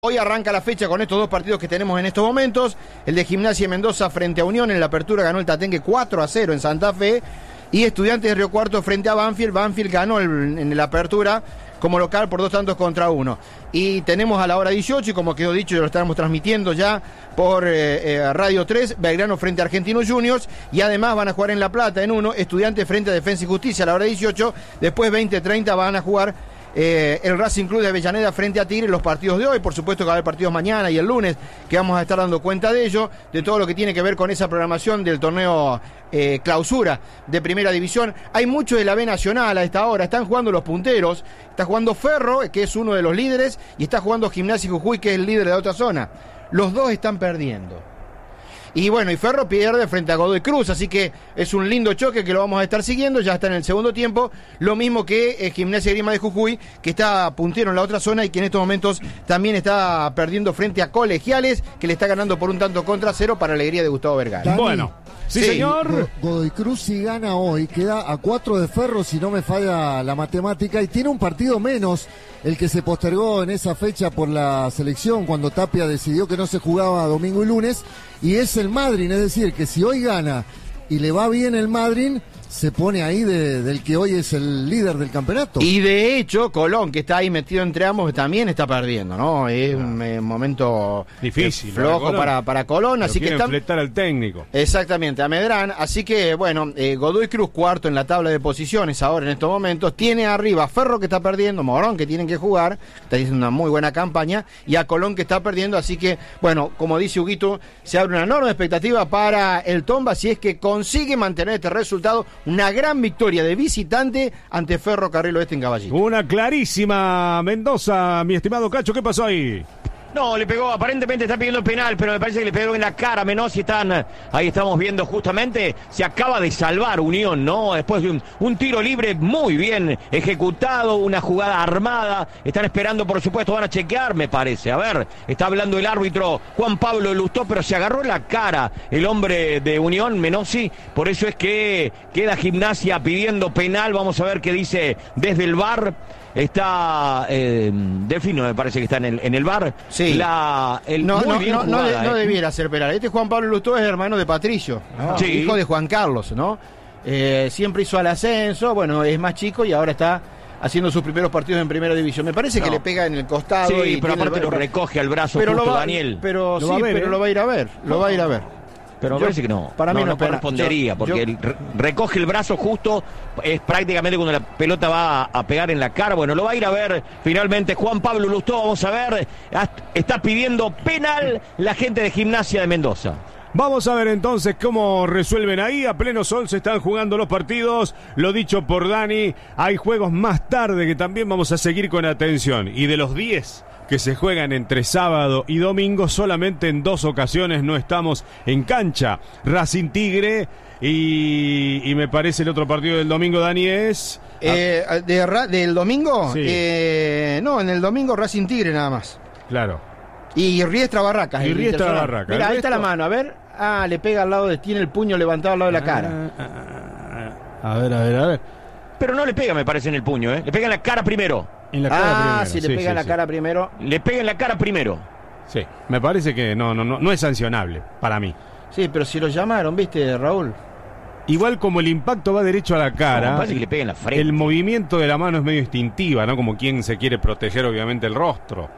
Hoy arranca la fecha con estos dos partidos que tenemos en estos momentos. El de Gimnasia de Mendoza frente a Unión. En la apertura ganó el Tatengue 4-0 en Santa Fe. Y Estudiantes de Río Cuarto frente a Banfield. Banfield ganó en la apertura como local por 2-1. Y tenemos a la hora 18, y como quedó dicho, lo estamos transmitiendo ya por Radio 3, Belgrano frente a Argentinos Juniors, y además van a jugar en La Plata en uno, Estudiantes frente a Defensa y Justicia a la hora 18, después 20:30 van a jugar el Racing Club de Avellaneda frente a Tigre, los partidos de hoy. Por supuesto que va a haber partidos mañana y el lunes, que vamos a estar dando cuenta de ello, de todo lo que tiene que ver con esa programación del torneo clausura de Primera División. Hay mucho de la B Nacional a esta hora, están jugando los punteros, está jugando Ferro, que es uno de los líderes, y está jugando Gimnasia y Jujuy, que es el líder de la otra zona. Los dos están perdiendo. Y bueno, y Ferro pierde frente a Godoy Cruz, así que es un lindo choque que lo vamos a estar siguiendo, ya está en el segundo tiempo, lo mismo que Gimnasia y Grima de Jujuy, que está puntero en la otra zona y que en estos momentos también está perdiendo frente a Colegiales, que le está ganando por 1-0 para alegría de Gustavo Vergara. Dani, bueno, sí señor. Godoy Cruz si gana hoy, queda a 4 de Ferro si no me falla la matemática, y tiene un partido menos, el que se postergó en esa fecha por la selección cuando Tapia decidió que no se jugaba domingo y lunes, y es el Madryn, es decir, que si hoy gana y le va bien el Madryn, se pone ahí del que hoy es el líder del campeonato. Y de hecho, Colón, que está ahí metido entre ambos, también está perdiendo, ¿no? Es un momento difícil, flojo para Colón, así que están fletar al técnico. Exactamente, a Medrán, así que bueno, Godoy Cruz cuarto en la tabla de posiciones ahora en estos momentos, tiene arriba Ferro que está perdiendo, Morón que tienen que jugar, está haciendo una muy buena campaña, y a Colón que está perdiendo, así que bueno, como dice Huguito, se abre una enorme expectativa para el Tomba si es que consigue mantener este resultado. Una gran victoria de visitante ante Ferro Carril Oeste en Caballito. Una clarísima Mendoza, mi estimado Cacho, ¿qué pasó ahí? No, le pegó, aparentemente está pidiendo el penal, pero me parece que le pegó en la cara a Menossi. Ahí estamos viendo justamente, se acaba de salvar Unión, ¿no? Después de un tiro libre muy bien ejecutado, una jugada armada. Están esperando, por supuesto, van a chequear, me parece. A ver, está hablando el árbitro Juan Pablo Lustó, pero se agarró en la cara el hombre de Unión, Menossi. Por eso es que queda Gimnasia pidiendo penal. Vamos a ver qué dice desde el VAR. Está Delfino, me parece que está en el VAR. Sí. No debiera ser penal. Este Juan Pablo Lustó es hermano de Patricio, ¿no? Sí. Hijo de Juan Carlos, ¿no? Siempre hizo al ascenso, bueno, es más chico y ahora está haciendo sus primeros partidos en Primera División. Me parece que le pega en el costado. Sí, pero aparte lo recoge al brazo justo Daniel. Pero sí, pero lo va a ir a ver. Lo va a ir a ver. Pero me parece que no. Para mí no correspondería, porque él recoge el brazo justo, es prácticamente cuando la pelota va a pegar en la cara. Bueno, lo va a ir a ver finalmente Juan Pablo Lustó. Vamos a ver, está pidiendo penal la gente de Gimnasia de Mendoza. Vamos a ver entonces cómo resuelven ahí. A pleno sol se están jugando los partidos. Lo dicho por Dani, hay juegos más tarde que también vamos a seguir con atención. Y de los 10 que se juegan entre sábado y domingo, solamente en 2 ocasiones no estamos en cancha. Racing Tigre y me parece el otro partido del domingo, Dani, es... ¿Del domingo? Sí. No, en el domingo Racing Tigre nada más. Claro. Y Riestra Barracas. Y Riestra Barracas. Mira, ahí está la mano, a ver. Le pega al lado, tiene el puño levantado al lado de la cara. A ver. Pero no le pega, me parece, en el puño, ¿eh? Le pega en la cara primero. En la cara primero. Sí, le pega en la cara primero. Le pega en la cara primero. Sí, me parece que no es sancionable para mí. Sí, pero si lo llamaron, ¿viste, Raúl? Igual como el impacto va derecho a la cara, me parece que le pega en la frente. El movimiento de la mano es medio instintiva, ¿no? Como quien se quiere proteger, obviamente, el rostro.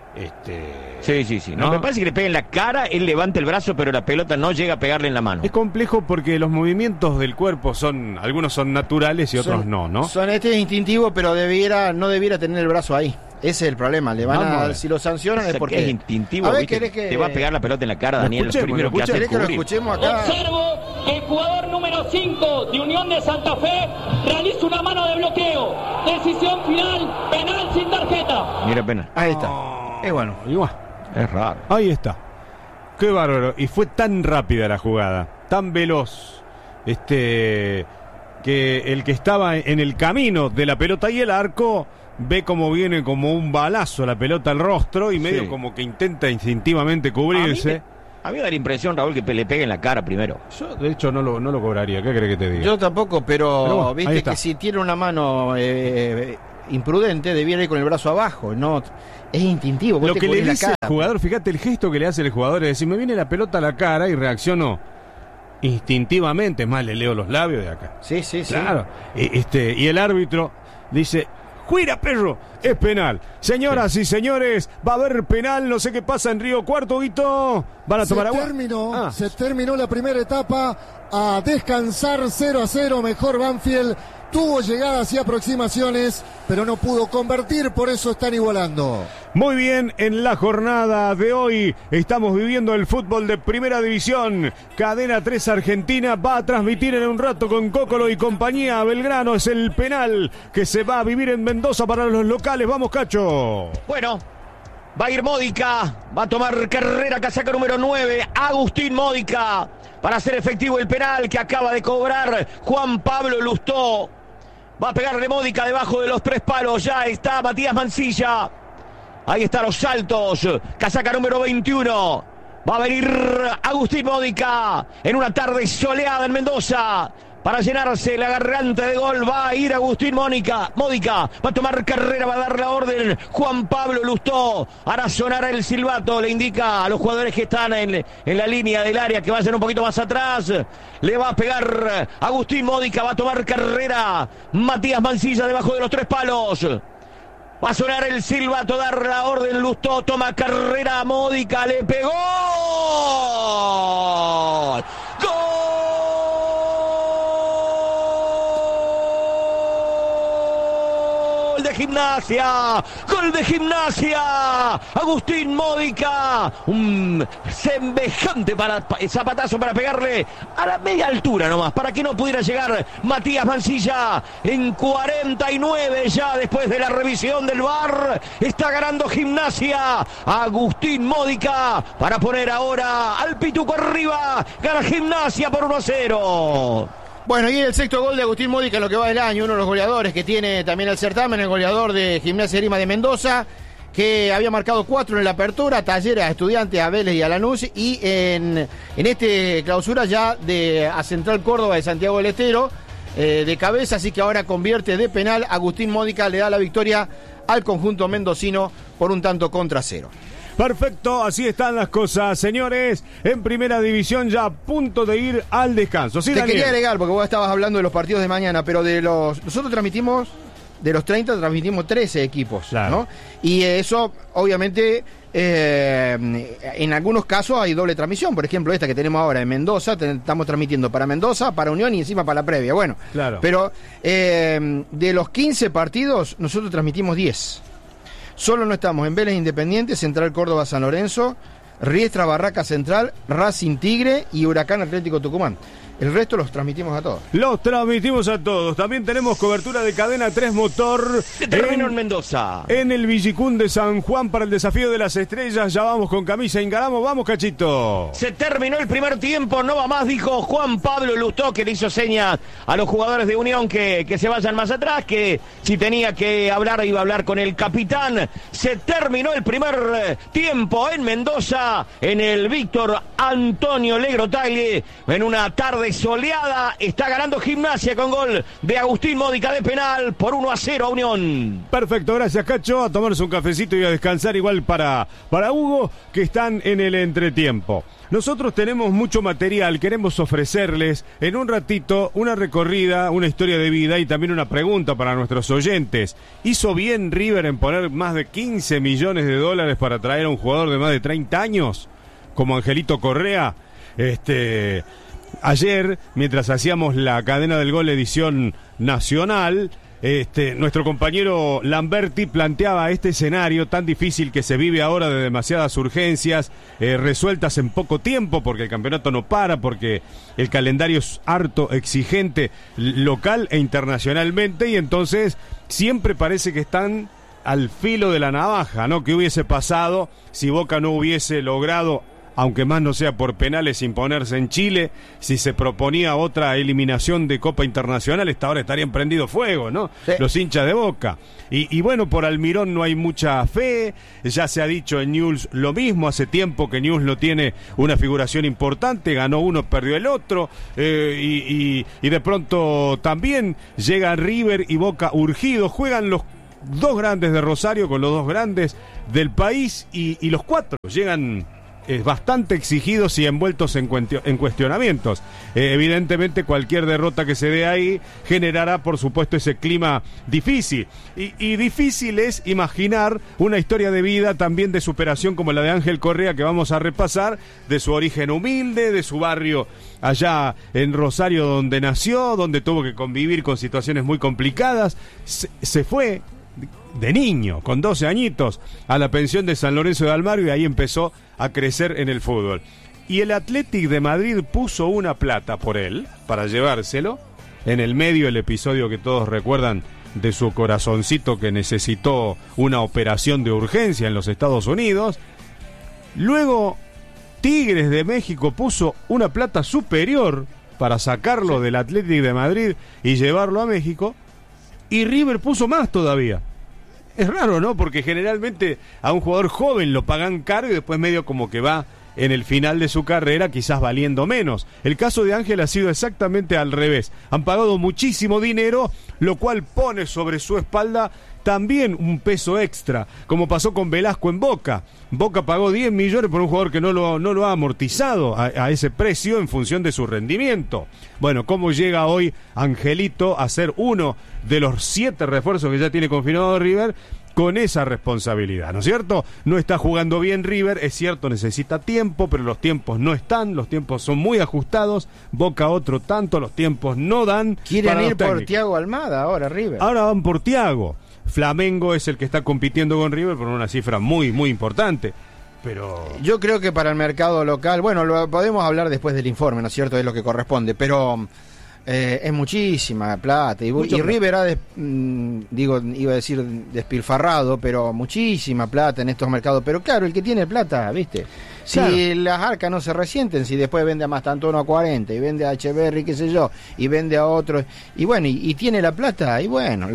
Sí. No, me parece que le pega en la cara, él levanta el brazo, pero la pelota no llega a pegarle en la mano. Es complejo porque los movimientos del cuerpo algunos son naturales y otros no. Son instintivos, pero no debiera tener el brazo ahí. Ese es el problema. Le van a si lo sancionan es porque es instintivo. Te va a pegar la pelota en la cara, Daniel. ¿Querés que lo escuchemos acá? Observo que el jugador número 5 de Unión de Santa Fe realiza una mano de bloqueo. Decisión final, penal sin tarjeta. Mira, penal. Ahí está. Es bueno. Es raro. Ahí está. Qué bárbaro. Y fue tan rápida la jugada, tan veloz, que el que estaba en el camino de la pelota y el arco ve como viene como un balazo la pelota al rostro y medio como que intenta instintivamente cubrirse. A mí me da la impresión, Raúl, que le pegue en la cara primero. Yo, de hecho, no lo cobraría. ¿Qué crees que te diga? Yo tampoco, pero bueno, viste que si tiene una mano imprudente, debiera ir con el brazo abajo, no, es instintivo. Lo que le dice el jugador, fíjate el gesto que le hace el jugador, es decir, me viene la pelota a la cara y reacciono instintivamente, es más, le leo los labios de acá. Sí. Claro, y el árbitro dice, ¡juira, perro! Es penal. Señoras y señores, va a haber penal, no sé qué pasa en Río Cuarto, Guito. Van a tomar agua. Se terminó la primera etapa, a descansar 0-0, mejor Banfield. Tuvo llegadas y aproximaciones, pero no pudo convertir, por eso están igualando. Muy bien, en la jornada de hoy estamos viviendo el fútbol de Primera División. Cadena 3 Argentina va a transmitir en un rato con Cócolo y compañía. Belgrano es el penal que se va a vivir en Mendoza para los locales. Vamos, Cacho. Bueno, va a ir Módica, va a tomar carrera, casaca número 9, Agustín Módica, para hacer efectivo el penal que acaba de cobrar Juan Pablo Lustó. Va a pegarle Módica debajo de los 3 palos. Ya está Matías Mancilla. Ahí están los saltos. Casaca número 21. Va a venir Agustín Módica en una tarde soleada en Mendoza. Para llenarse la garganta de gol va a ir Agustín Módica. Va a tomar carrera, va a dar la orden Juan Pablo Lustó. Hará sonar el silbato, le indica a los jugadores que están en la línea del área que vayan un poquito más atrás. Le va a pegar Agustín Módica, va a tomar carrera Matías Mancilla debajo de los 3 palos. Va a sonar el silbato, dar la orden Lustó, toma carrera Módica, le pegó. Gimnasia, gol de Gimnasia, Agustín Módica, un semejante zapatazo para pegarle a la media altura nomás, para que no pudiera llegar Matías Mancilla. En 49 ya después de la revisión del VAR, está ganando Gimnasia, Agustín Módica, para poner ahora al Pituco arriba, gana Gimnasia por 1-0. Bueno, y el sexto gol de Agustín Módica en lo que va del año, uno de los goleadores que tiene también el certamen, el goleador de Gimnasia Grima de Mendoza, que había marcado 4 en la apertura, Talleres, a Estudiantes, a Vélez y a Lanús, y en este clausura ya a Central Córdoba de Santiago del Estero, de cabeza, así que ahora convierte de penal. Agustín Módica le da la victoria al conjunto mendocino por 1-0. Perfecto, así están las cosas, señores. En Primera División ya a punto de ir al descanso. Sí, te Daniel. Quería agregar, porque vos estabas hablando de los partidos de mañana, pero nosotros transmitimos, de los 30 transmitimos 13 equipos, claro, ¿no? Y eso, obviamente, en algunos casos hay doble transmisión. Por ejemplo, esta que tenemos ahora en Mendoza, estamos transmitiendo para Mendoza, para Unión y encima para la previa. Bueno, claro. Pero de los 15 partidos, nosotros transmitimos 10. Solo no estamos en Vélez Independiente, Central Córdoba San Lorenzo, Riestra Barraca Central, Racing Tigre y Huracán Atlético Tucumán. El resto los transmitimos a todos. Los transmitimos a todos. También tenemos cobertura de Cadena 3 Motor. Terminó en Mendoza. En el Villicún de San Juan para el desafío de las estrellas. Ya vamos con camisa Ingaramo. Vamos, Cachito. Se terminó el primer tiempo. No va más, dijo Juan Pablo Lustó, que le hizo señas a los jugadores de Unión que se vayan más atrás, que si tenía que hablar iba a hablar con el capitán. Se terminó el primer tiempo en Mendoza, en el Víctor Antonio Legrotaglie, en una tarde soleada. Está ganando Gimnasia con gol de Agustín Módica de penal por 1-0 a Unión. Perfecto, gracias, Cacho. A tomarse un cafecito y a descansar igual para Hugo, que están en el entretiempo. Nosotros tenemos mucho material, queremos ofrecerles en un ratito una recorrida, una historia de vida y también una pregunta para nuestros oyentes. ¿Hizo bien River en poner más de 15 millones de dólares para traer a un jugador de más de 30 años como Angelito Correa? Ayer, mientras hacíamos la cadena del gol edición nacional, nuestro compañero Lamberti planteaba este escenario tan difícil que se vive ahora, de demasiadas urgencias resueltas en poco tiempo, porque el campeonato no para, porque el calendario es harto exigente local e internacionalmente, y entonces siempre parece que están al filo de la navaja, ¿no? ¿Qué hubiese pasado si Boca no hubiese logrado, aunque más no sea por penales, imponerse en Chile? Si se proponía otra eliminación de Copa Internacional, esta hora estarían prendido fuego, ¿no? Sí. Los hinchas de Boca. Y bueno, por Almirón no hay mucha fe. Ya se ha dicho en Newell's lo mismo. Hace tiempo que Newell's no tiene una figuración importante. Ganó uno, perdió el otro. Y de pronto también llega River y Boca urgidos. Juegan los dos grandes de Rosario con los dos grandes del país y los cuatro llegan bastante exigidos y envueltos en cuestionamientos. Evidentemente cualquier derrota que se dé ahí generará por supuesto ese clima difícil y difícil es imaginar una historia de vida también de superación como la de Ángel Correa, que vamos a repasar, de su origen humilde, de su barrio allá en Rosario donde nació, donde tuvo que convivir con situaciones muy complicadas. Se fue de niño, con 12 añitos, a la pensión de San Lorenzo de Almagro y ahí empezó a crecer en el fútbol. Y el Athletic de Madrid puso una plata por él, para llevárselo, en el medio el episodio que todos recuerdan de su corazoncito que necesitó una operación de urgencia en los Estados Unidos. Luego, Tigres de México puso una plata superior para sacarlo del Athletic de Madrid y llevarlo a México. Y River puso más todavía. Es raro, ¿no? Porque generalmente a un jugador joven lo pagan caro y después medio como que va en el final de su carrera quizás valiendo menos. El caso de Ángel ha sido exactamente al revés. Han pagado muchísimo dinero, lo cual pone sobre su espalda también un peso extra, como pasó con Velasco en Boca. Boca pagó 10 millones por un jugador que no lo ha amortizado a ese precio en función de su rendimiento. Bueno, ¿cómo llega hoy Angelito a ser uno de los 7 refuerzos que ya tiene confirmado River con esa responsabilidad, ¿no es cierto? No está jugando bien River, es cierto, necesita tiempo, pero los tiempos no están, los tiempos son muy ajustados. Boca otro tanto, los tiempos no dan. Quieren ir por Thiago Almada ahora, River. Ahora van por Thiago. Flamengo es el que está compitiendo con River por una cifra muy, muy importante. Pero yo creo que para el mercado local, bueno, lo podemos hablar después del informe, ¿no es cierto? Es lo que corresponde, pero es muchísima plata. Y River ha, iba a decir despilfarrado, pero muchísima plata en estos mercados. Pero claro, el que tiene plata, ¿viste? Si claro, las arcas no se resienten, si después vende a Mastantuono a 40 y vende a Echeverri, qué sé yo, y vende a otro, y bueno, y tiene la plata, y bueno,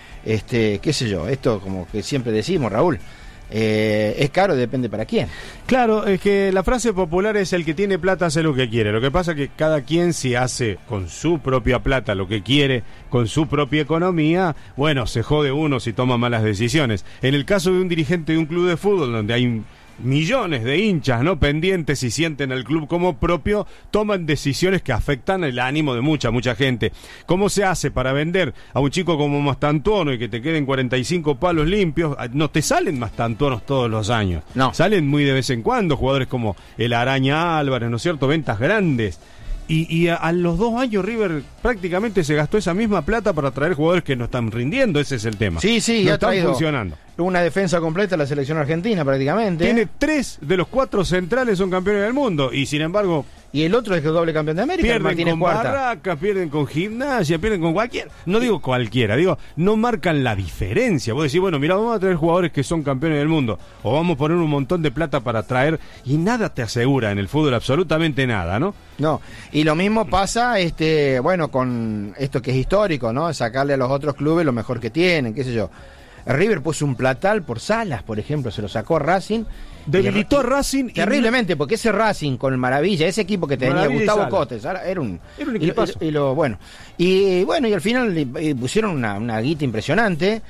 qué sé yo, esto como que siempre decimos, Raúl, es caro, depende para quién. Claro, es que la frase popular es: el que tiene plata hace lo que quiere. Lo que pasa es que cada quien, si hace con su propia plata lo que quiere, con su propia economía, bueno, se jode uno si toma malas decisiones. En el caso de un dirigente de un club de fútbol donde hay millones de hinchas, ¿no?, pendientes y sienten al club como propio, toman decisiones que afectan el ánimo de mucha gente. ¿Cómo se hace para vender a un chico como Mastantuono y que te queden 45 palos limpios? No te salen Mastantuonos todos los años. No. Salen muy de vez en cuando jugadores como el Araña Álvarez, ¿no es cierto? Ventas grandes. Y a los 2 años River prácticamente se gastó esa misma plata para traer jugadores que no están rindiendo. Ese es el tema. Sí, no ha están traído funcionando. Una defensa completa la selección argentina prácticamente. Tiene 3 de los 4 centrales son campeones del mundo y sin embargo... Y el otro es el doble campeón de América. Pierden con Barracas, pierden con Gimnasia, pierden con cualquiera. No digo cualquiera, digo, no marcan la diferencia. Vos decís, bueno, mira, vamos a traer jugadores que son campeones del mundo, o vamos a poner un montón de plata para traer, y nada te asegura en el fútbol, absolutamente nada, ¿no? No, y lo mismo pasa, bueno, con esto que es histórico, ¿no? Sacarle a los otros clubes lo mejor que tienen, qué sé yo. River puso un platal por Salas, por ejemplo, se lo sacó a Racing. Debilitó a Racing terriblemente, porque ese Racing con el Maravilla, ese equipo que tenía Maravilla Gustavo Cotes, era un equipazo. Y al final le pusieron una guita impresionante.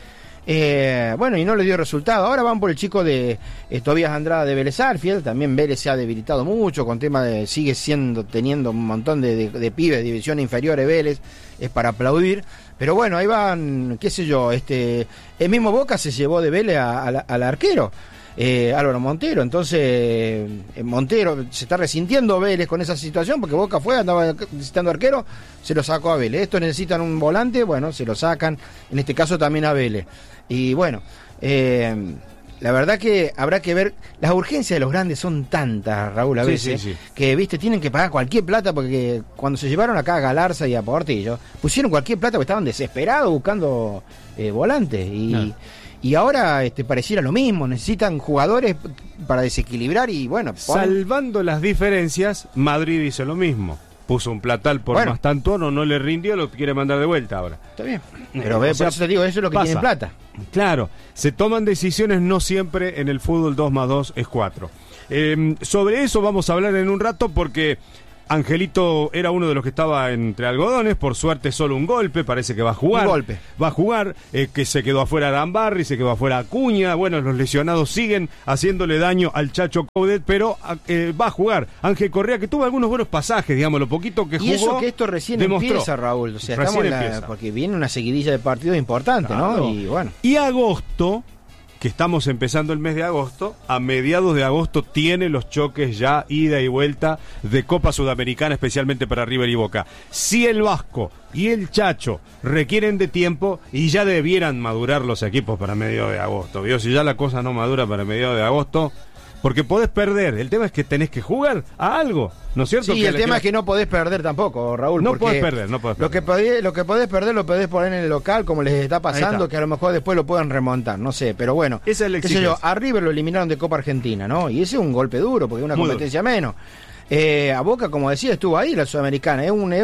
Y no le dio resultado. Ahora van por el chico de Tobías Andrada de Vélez Arfield. También Vélez se ha debilitado mucho con tema de, sigue teniendo un montón de pibes de división inferior de Vélez, es para aplaudir. Pero bueno, ahí van, qué sé yo, el mismo Boca se llevó de Vélez al arquero, Álvaro Montero. Entonces Montero se está resintiendo Vélez con esa situación, porque Boca andaba necesitando arquero, se lo sacó a Vélez. Estos necesitan un volante, bueno, se lo sacan, en este caso también a Vélez. Y bueno, la verdad que habrá que ver, las urgencias de los grandes son tantas, Raúl, a veces, sí. Que tienen que pagar cualquier plata, porque cuando se llevaron acá a Galarza y a Portillo, pusieron cualquier plata porque estaban desesperados buscando volantes. Y ahora pareciera lo mismo, necesitan jugadores para desequilibrar y bueno... Salvando las diferencias, Madrid hizo lo mismo. Puso un platal por Mastantuono, no le rindió, lo quiere mandar de vuelta ahora. Está bien, pero por eso te digo, eso es lo que tiene plata. Claro, se toman decisiones, no siempre en el fútbol 2 más 2 es 4. Sobre eso vamos a hablar en un rato, porque Angelito era uno de los que estaba entre algodones, por suerte solo un golpe, parece que va a jugar. Un golpe. Va a jugar, que se quedó afuera Arambarri, se quedó afuera Acuña, bueno, los lesionados siguen haciéndole daño al Chacho Coudet, pero va a jugar. Ángel Correa, que tuvo algunos buenos pasajes, digamos, lo poquito que jugó. Y eso que esto recién empieza, Raúl, o sea, estamos porque viene una seguidilla de partidos importantes, claro, ¿no? Y bueno. Y agosto, que estamos empezando el mes de agosto, a mediados de agosto tiene los choques ya ida y vuelta de Copa Sudamericana, especialmente para River y Boca. Si el Vasco y el Chacho requieren de tiempo, y ya debieran madurar los equipos para mediados de agosto, ¿vio? Si ya la cosa no madura para mediados de agosto, porque podés perder, el tema es que tenés que jugar a algo, ¿no es cierto? Sí, el tema es que no podés perder tampoco, Raúl. No podés perder. Lo que podés perder lo podés poner en el local, como les está pasando, que a lo mejor después lo puedan remontar, no sé, pero bueno. Esa es la exigencia. A River lo eliminaron de Copa Argentina, ¿no? Y ese es un golpe duro, porque es una competencia menos. A Boca, como decía, estuvo ahí la Sudamericana,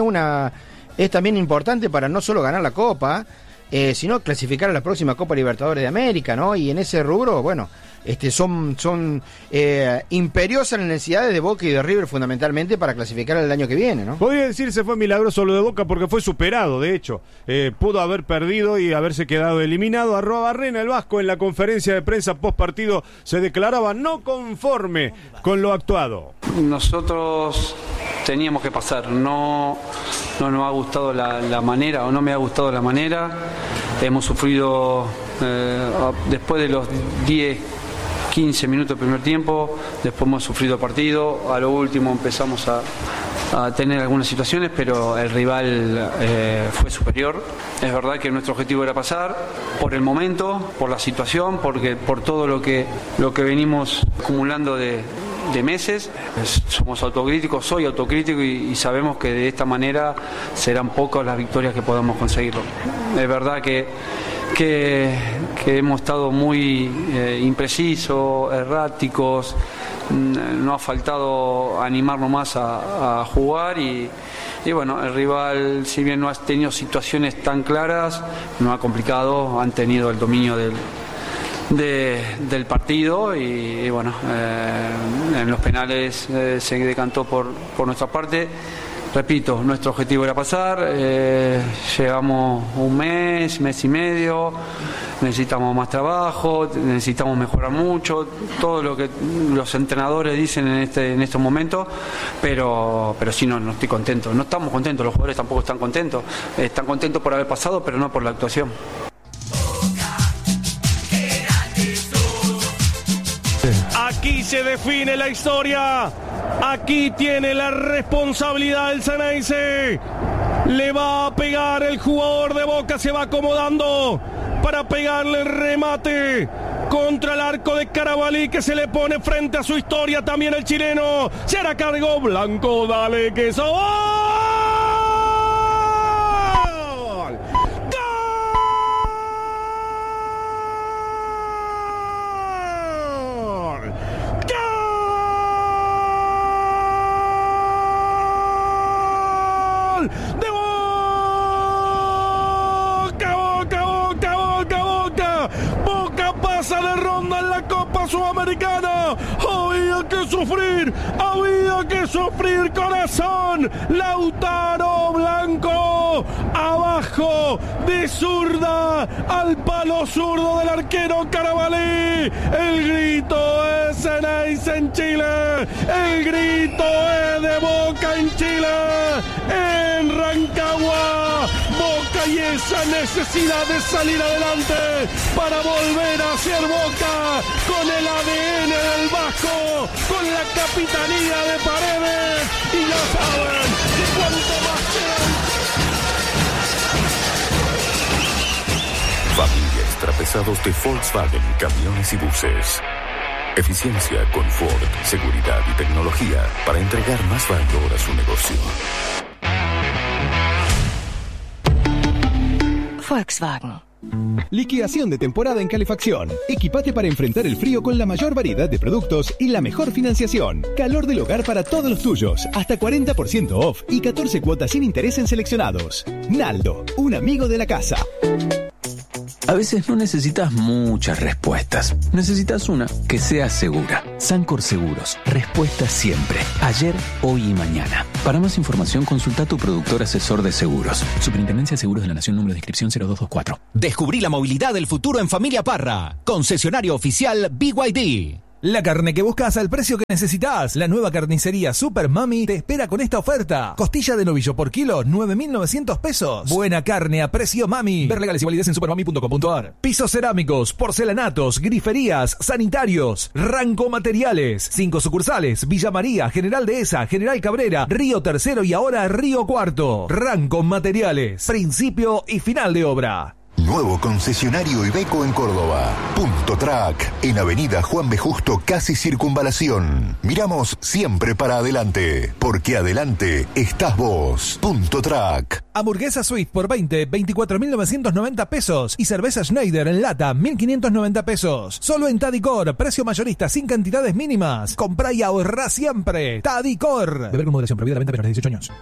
es también importante para no solo ganar la Copa, sino clasificar a la próxima Copa Libertadores de América, ¿no? Y en ese rubro, bueno, son imperiosas las necesidades de Boca y de River fundamentalmente para clasificar el año que viene, ¿no? Podría decirse fue milagroso lo de Boca porque fue superado, de hecho. Pudo haber perdido y haberse quedado eliminado. Arrobarrena, el Vasco, en la conferencia de prensa post partido se declaraba no conforme con lo actuado. Nosotros teníamos que pasar, no nos ha gustado la manera, o no me ha gustado la manera. Hemos sufrido después de los 10-15 minutos del primer tiempo, después hemos sufrido el partido, a lo último empezamos a tener algunas situaciones, pero el rival fue superior. Es verdad que nuestro objetivo era pasar por el momento, por la situación, por todo lo que venimos acumulando de meses. Somos autocríticos, soy autocrítico y sabemos que de esta manera serán pocas las victorias que podamos conseguirlo. Es verdad que hemos estado muy imprecisos, erráticos, no ha faltado animarnos más a jugar y bueno, el rival, si bien no ha tenido situaciones tan claras, no ha complicado, han tenido el dominio del partido y bueno, en los penales se decantó por nuestra parte. Repito, nuestro objetivo era pasar, llevamos un mes y medio, necesitamos más trabajo, necesitamos mejorar mucho, todo lo que los entrenadores dicen en estos momentos, pero sí, no estoy contento, no estamos contentos, los jugadores tampoco están contentos por haber pasado, pero no por la actuación. Aquí se define la historia. Aquí tiene la responsabilidad el Xeneize. Le va a pegar el jugador de Boca, se va acomodando para pegarle el remate contra el arco de Carabalí, que se le pone frente a su historia también el chileno. Se la cargó Blanco, dale que eso. De Boca pasa de ronda en la Copa Sudamericana. Había que sufrir, corazón. Lautaro Blanco abajo de zurda al palo zurdo del arquero Carabalí. El grito es Xeneize en Chile, el grito es de Boca en Chile, en Rancagua. Boca y esa necesidad de salir adelante para volver a ser Boca con el ADN del Vasco, con la capitanía de Paredes, y ya saben que cuanto más sean. Familia extrapesados de Volkswagen, camiones y buses. Eficiencia, confort, seguridad y tecnología para entregar más valor a su negocio. Volkswagen. Liquidación de temporada en calefacción. Equipate para enfrentar el frío con la mayor variedad de productos y la mejor financiación. Calor del hogar para todos los tuyos. Hasta 40% off y 14 cuotas sin interés en seleccionados. Naldo, un amigo de la casa. A veces no necesitas muchas respuestas. Necesitas una que sea segura. Sancor Seguros. Respuesta siempre. Ayer, hoy y mañana. Para más información, consulta a tu productor asesor de seguros. Superintendencia de Seguros de la Nación, número de inscripción 0224. Descubrí la movilidad del futuro en Familia Parra. Concesionario oficial BYD. La carne que buscas al precio que necesitas. La nueva carnicería Super Mami te espera con esta oferta. Costilla de novillo por kilo, 9.900 pesos. Buena carne a precio Mami. Ver legales y validez en supermami.com.ar. Pisos cerámicos, porcelanatos, griferías, sanitarios. Ranco Materiales. 5 sucursales. Villa María, General Dehesa, General Cabrera, Río Tercero y ahora Río Cuarto. Ranco Materiales. Principio y final de obra. Nuevo concesionario Iveco en Córdoba. Punto Track, en Avenida Juan B. Justo, casi Circunvalación. Miramos siempre para adelante, porque adelante estás vos. Punto Track. Hamburguesa Swift por 24.990 pesos. Y cerveza Schneider en lata, 1.590 pesos. Solo en Tadicor, precio mayorista sin cantidades mínimas. Comprá y ahorrá siempre. Tadicor. Beber con moderación, prohibida la venta menores de 18 años.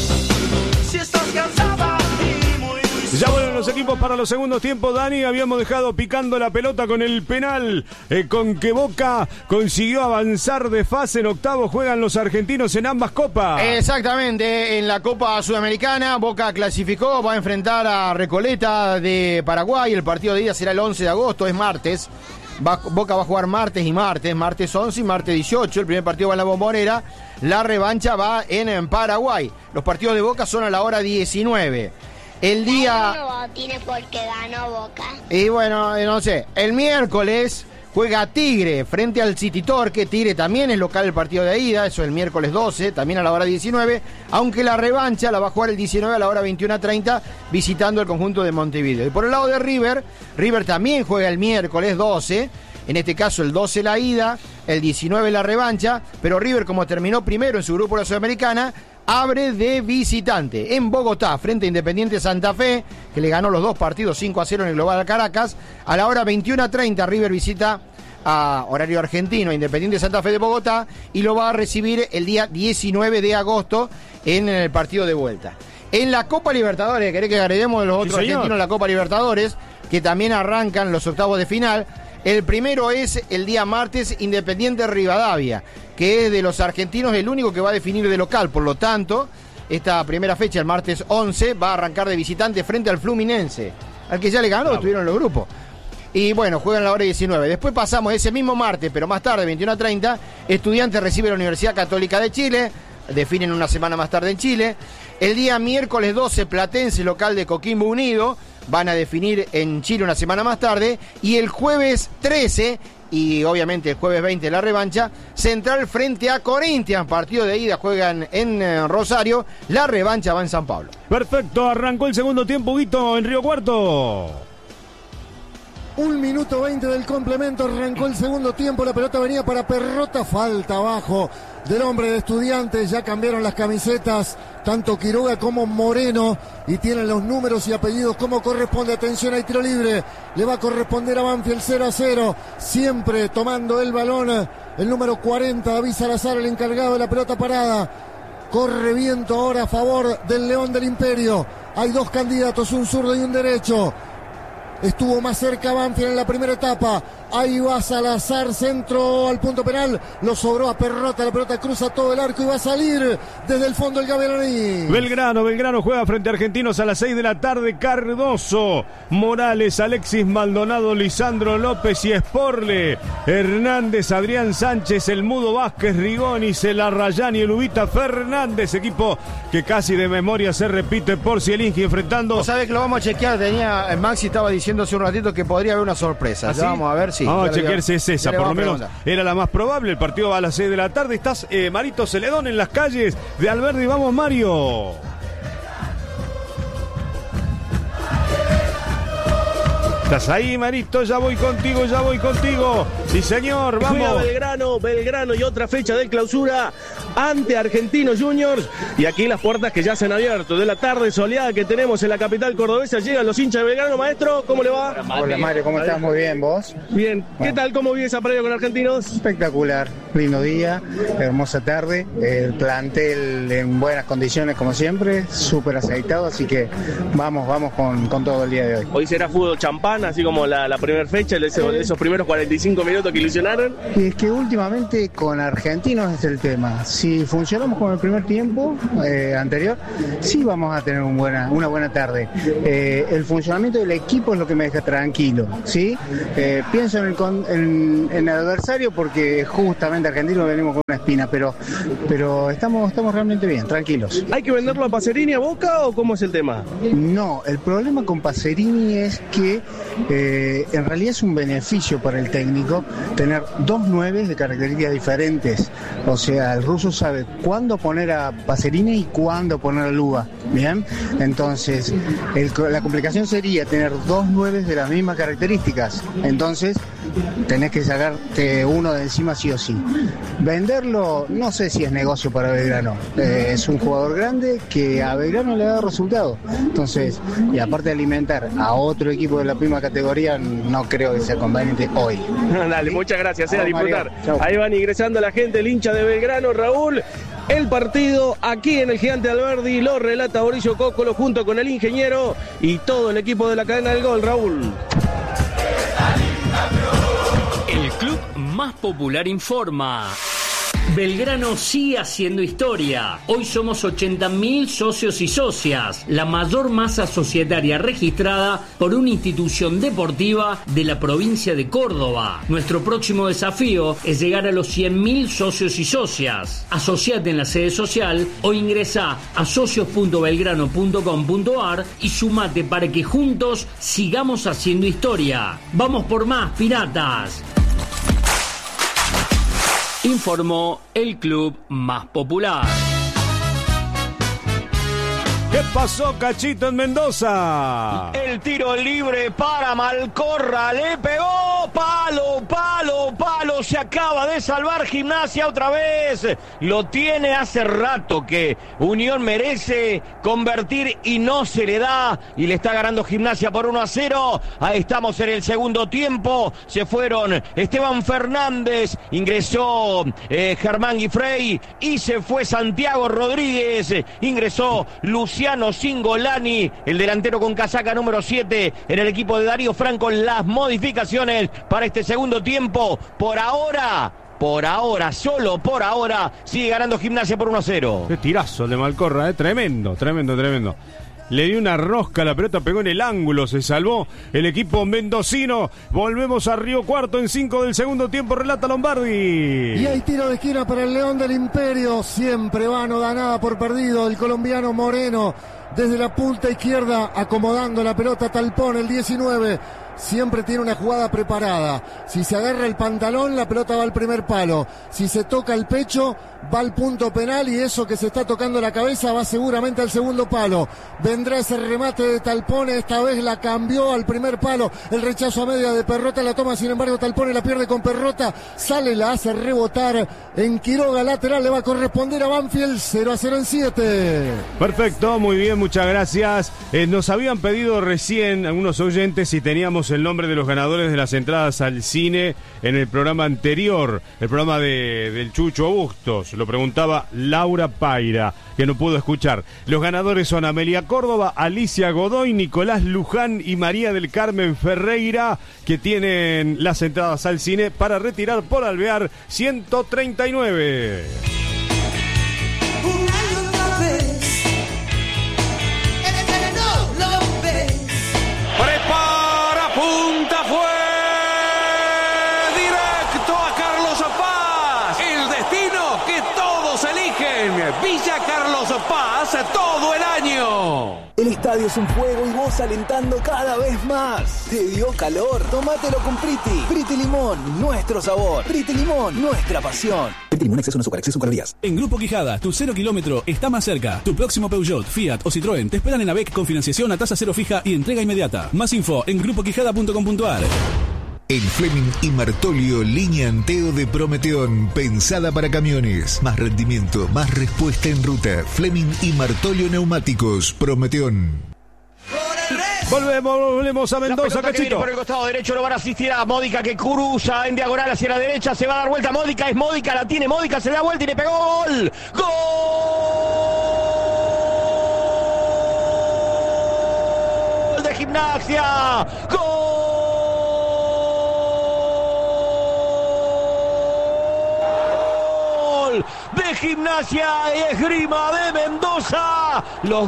Si estás cansada y muy ya vuelven los equipos para los segundos tiempos, Dani. Habíamos dejado picando la pelota con el penal con que Boca consiguió avanzar de fase. En octavo juegan los argentinos en ambas copas. Exactamente, en la Copa Sudamericana Boca clasificó, va a enfrentar a Recoleta de Paraguay. El partido de ida será el 11 de agosto, es martes. Boca va a jugar martes 11 y martes 18. El primer partido va en la Bombonera. La revancha va en Paraguay. Los partidos de Boca son a la hora 19. El día... porque ganó Boca. Y bueno, no sé. El miércoles juega Tigre frente al City Torque. Tigre también es local el partido de ida. Eso el miércoles 12, también a la hora 19. Aunque la revancha la va a jugar el 19 a la hora 21:30 visitando el conjunto de Montevideo. Y por el lado de River también juega el miércoles 12. En este caso el 12 la ida, el 19 la revancha. Pero River, como terminó primero en su grupo de la Sudamericana, abre de visitante en Bogotá frente a Independiente Santa Fe, que le ganó los dos partidos 5-0 en el Global a Caracas. A la hora 21:30 River visita a horario argentino a Independiente Santa Fe de Bogotá y lo va a recibir el día 19 de agosto en el partido de vuelta. En la Copa Libertadores, querés que agreguemos los otros argentinos en la Copa Libertadores, que también arrancan los octavos de final. El primero es el día martes Independiente Rivadavia, que es de los argentinos el único que va a definir de local. Por lo tanto, esta primera fecha, el martes 11, va a arrancar de visitante frente al Fluminense, al que ya le ganó, estuvieron en los grupos. Y bueno, juegan a la hora 19. Después pasamos ese mismo martes, pero más tarde, 21:30, Estudiantes recibe a la Universidad Católica de Chile, definen una semana más tarde en Chile. El día miércoles 12, Platense, local de Coquimbo Unido, van a definir en Chile una semana más tarde. Y el jueves 13, y obviamente el jueves 20 la revancha, Central frente a Corinthians, partido de ida, juegan en Rosario, la revancha va en San Pablo. Perfecto, arrancó el segundo tiempo, Guito, en Río Cuarto. 1 minuto 20 del complemento, arrancó el segundo tiempo, la pelota venía para Perrota, falta abajo del hombre de Estudiantes, ya cambiaron las camisetas, tanto Quiroga como Moreno, y tienen los números y apellidos como corresponde. Atención, hay tiro libre, le va a corresponder a Banfield, 0-0, siempre tomando el balón, el número 40, David Salazar, el encargado de la pelota parada. Corre viento ahora a favor del León del Imperio, hay dos candidatos, un zurdo y un derecho. Estuvo más cerca Banfield en la primera etapa. Ahí va Salazar, centro al punto penal. Lo sobró a Perrota, la pelota cruza todo el arco y va a salir desde el fondo el Gavilaní. Belgrano juega frente a Argentinos a las 6 de la tarde. Cardoso, Morales, Alexis Maldonado, Lisandro López y Sporle. Hernández, Adrián Sánchez, el Mudo Vázquez, Rigonis, el Arrayán y el Ubita Fernández. Equipo que casi de memoria se repite por Zielinski enfrentando. ¿Vos sabés que lo vamos a chequear? Maxi estaba diciendo hace un ratito que podría haber una sorpresa. ¿Ah, sí? Vamos a ver si. Vamos a chequear si es esa, por lo menos era la más probable. El partido va a las 6 de la tarde. Estás Marito Celedón en las calles de Alberdi. Vamos, Mario. Estás ahí, Marito, ya voy contigo. Sí, señor, Juega vamos. Belgrano y otra fecha de clausura ante Argentinos Juniors. Y aquí las puertas que ya se han abierto. De la tarde soleada que tenemos en la capital cordobesa, llegan los hinchas de Belgrano. Maestro, ¿cómo le va? Hola Mario, ¿cómo estás? Muy bien, ¿vos? Bien. ¿Qué Bueno. tal? ¿Cómo vive esa previa con Argentinos? Espectacular, lindo día, hermosa tarde, el plantel en buenas condiciones como siempre, súper aceitado, así que vamos con todo el día de hoy. Hoy será fútbol champán, así como la primera fecha, esos primeros 45 minutos que ilusionaron. Y es que últimamente con Argentinos es el tema. Si funcionamos con el primer tiempo anterior, sí vamos a tener una buena tarde. El funcionamiento del equipo es lo que me deja tranquilo, ¿sí? Pienso en el adversario porque justamente Argentinos venimos con una espina, pero estamos realmente bien, tranquilos. ¿Hay que venderlo a Pacerini a Boca o cómo es el tema? No, el problema con Pacerini es que en realidad es un beneficio para el técnico tener dos 9 de características diferentes. O sea, el ruso sabe cuándo poner a Pacerini y cuándo poner a Luba. Bien, entonces la complicación sería tener dos 9 de las mismas características. Entonces tenés que sacarte uno de encima sí o sí. Venderlo, no sé si es negocio para Belgrano. Es un jugador grande que a Belgrano le da resultado. Entonces, y aparte de alimentar a otro equipo de la misma categoría, no creo que sea conveniente hoy. Dale, muchas gracias, a disfrutar. Chau. Ahí van ingresando la gente, el hincha de Belgrano, Raúl. El partido aquí en el Gigante Alberdi lo relata Mauricio Cóccolo junto con el ingeniero y todo el equipo de la cadena del gol, Raúl. El club más popular informa. Belgrano sigue haciendo historia. Hoy somos 80.000 socios y socias, la mayor masa societaria registrada por una institución deportiva de la provincia de Córdoba. Nuestro próximo desafío es llegar a los 100.000 socios y socias. Asociate en la sede social o ingresa a socios.belgrano.com.ar y sumate para que juntos sigamos haciendo historia. ¡Vamos por más, piratas! Informó el club más popular. ¿Qué pasó, Cachito, en Mendoza? El tiro libre para Malcorra, le pegó, palo, se acaba de salvar Gimnasia otra vez. Lo tiene hace rato que Unión merece convertir y no se le da. Y le está ganando Gimnasia por 1-0. Ahí estamos en el segundo tiempo. Se fueron Esteban Fernández, ingresó Germán Guifrey y se fue Santiago Rodríguez. Ingresó Luciano Cingolani, el delantero con casaca número 7 en el equipo de Darío Franco. Las modificaciones para este segundo tiempo. Por ahora, solo por ahora, sigue ganando Gimnasia por 1-0. Qué tirazo el de Malcorra, tremendo. Le dio una rosca, la pelota pegó en el ángulo, se salvó el equipo mendocino. Volvemos a Río Cuarto en 5 del segundo tiempo, relata Lombardi. Y hay tiro de esquina para el León del Imperio, siempre va, no da nada por perdido, el colombiano Moreno, desde la punta izquierda, acomodando la pelota, Talpón, el 19, siempre tiene una jugada preparada. Si se agarra el pantalón, la pelota va al primer palo. Si se toca el pecho, va al punto penal, y eso que se está tocando la cabeza va seguramente al segundo palo. Vendrá ese remate de Talpone, esta vez la cambió al primer palo. El rechazo a media de Perrota, la toma sin embargo Talpone, la pierde con Perrota, sale, la hace rebotar en Quiroga, lateral, le va a corresponder a Banfield. 0-0 en 7. Perfecto, muy bien, muchas gracias. Nos habían pedido recién algunos oyentes si teníamos el nombre de los ganadores de las entradas al cine en el programa anterior, el programa del Chucho Bustos. Lo preguntaba Laura Paira, que no pudo escuchar. Los ganadores son Amelia Córdoba, Alicia Godoy, Nicolás Luján y María del Carmen Ferreira, que tienen las entradas al cine para retirar por Alvear 139. Prepara, punta, fue directo a Carlos Paz. El destino que todos eligen. Villa Carlos Paz todo el año. El estadio es un juego y vos alentando cada vez más. ¿Te dio calor? Tómatelo con Priti. Priti Limón, nuestro sabor. Priti Limón, nuestra pasión. Priti Limón, exceso en azúcar, exceso en calorías. En Grupo Quijada, tu 0 kilómetro está más cerca. Tu próximo Peugeot, Fiat o Citroën te esperan en AVEC con financiación a tasa cero fija y entrega inmediata. Más info en grupoquijada.com.ar. El Fleming y Martolio línea Anteo de Prometeón, pensada para camiones. Más rendimiento, más respuesta en ruta. Fleming y Martolio Neumáticos, Prometeón. Volvemos a Mendoza, Cachito. Por el costado derecho lo van a asistir a Módica, que cruza en diagonal hacia la derecha, se va a dar vuelta Módica, es Módica, la tiene Módica, se da vuelta y le pegó gol. ¡Gol de Gimnasia! ¡Gol de Gimnasia y Esgrima de Mendoza! Los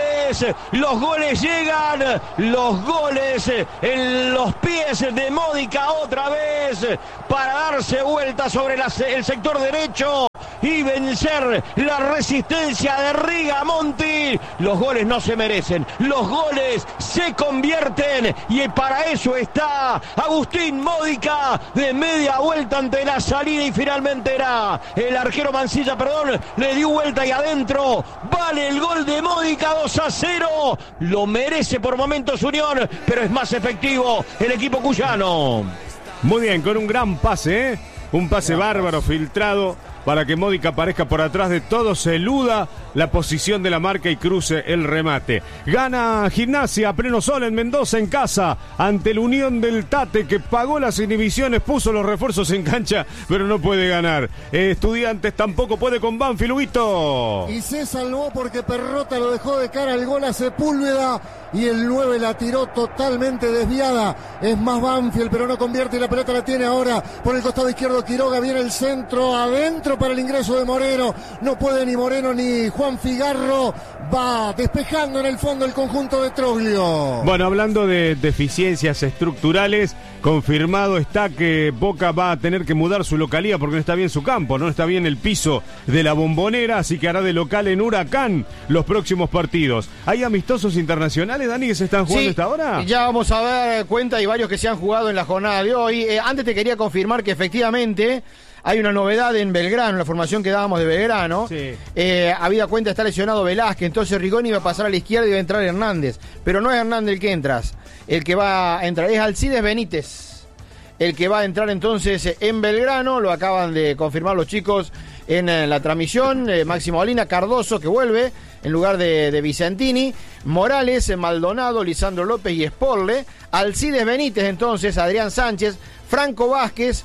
goles llegan, los goles en los pies de Módica otra vez para darse vuelta sobre el sector derecho y vencer la resistencia de Rigamonti. Los goles no se merecen, los goles se convierten y para eso está Agustín Módica de media vuelta ante la salida y finalmente era el arquero Mancilla, le dio vuelta y adentro vale el gol de Módica. 2-0, lo merece por momentos Unión, pero es más efectivo el equipo cuyano. Muy bien, con un gran pase, un pase bárbaro, filtrado, para que Módica aparezca por atrás de todo, se eluda la posición de la marca y cruce el remate. Gana Gimnasia a pleno sol en Mendoza en casa ante la Unión del Tate, que pagó las inhibiciones, puso los refuerzos en cancha, pero no puede ganar. Estudiantes tampoco puede con Banfield, Huguito. Y se salvó porque Perrota lo dejó de cara al gol a Sepúlveda y el 9 la tiró totalmente desviada. Es más Banfield, pero no convierte y la pelota la tiene ahora por el costado izquierdo Quiroga. Viene el centro adentro para el ingreso de Moreno. No puede ni Moreno ni Juan Figarro. Va despejando en el fondo el conjunto de Troglio. Bueno, hablando de deficiencias estructurales, confirmado está que Boca va a tener que mudar su localía porque no está bien su campo, no está bien el piso de la Bombonera, así que hará de local en Huracán los próximos partidos. ¿Hay amistosos internacionales, Dani, que se están jugando esta hora? Ya vamos a dar cuenta, y varios que se han jugado en la jornada de hoy. Antes te quería confirmar que efectivamente hay una novedad en Belgrano, la formación que dábamos de Belgrano. Sí. Habida cuenta está lesionado Velázquez, entonces Rigoni va a pasar a la izquierda y va a entrar Hernández. Pero no es Hernández el que entras. El que va a entrar es Alcides Benítez. El que va a entrar entonces en Belgrano, lo acaban de confirmar los chicos en la transmisión. Máximo Molina, Cardoso que vuelve en lugar de Vicentini, Morales, Maldonado, Lisandro López y Sporle. Alcides Benítez entonces, Adrián Sánchez, Franco Vázquez,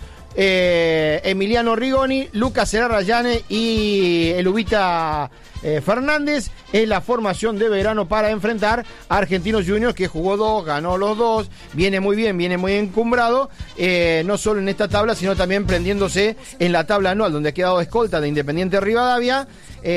Emiliano Rigoni, Lucas Serra Llane y el Ubita Fernández. Es la formación de Belgrano para enfrentar a Argentinos Juniors, que jugó 2, ganó los 2, viene muy bien, viene muy encumbrado, no solo en esta tabla, sino también prendiéndose en la tabla anual, donde ha quedado escolta de Independiente Rivadavia,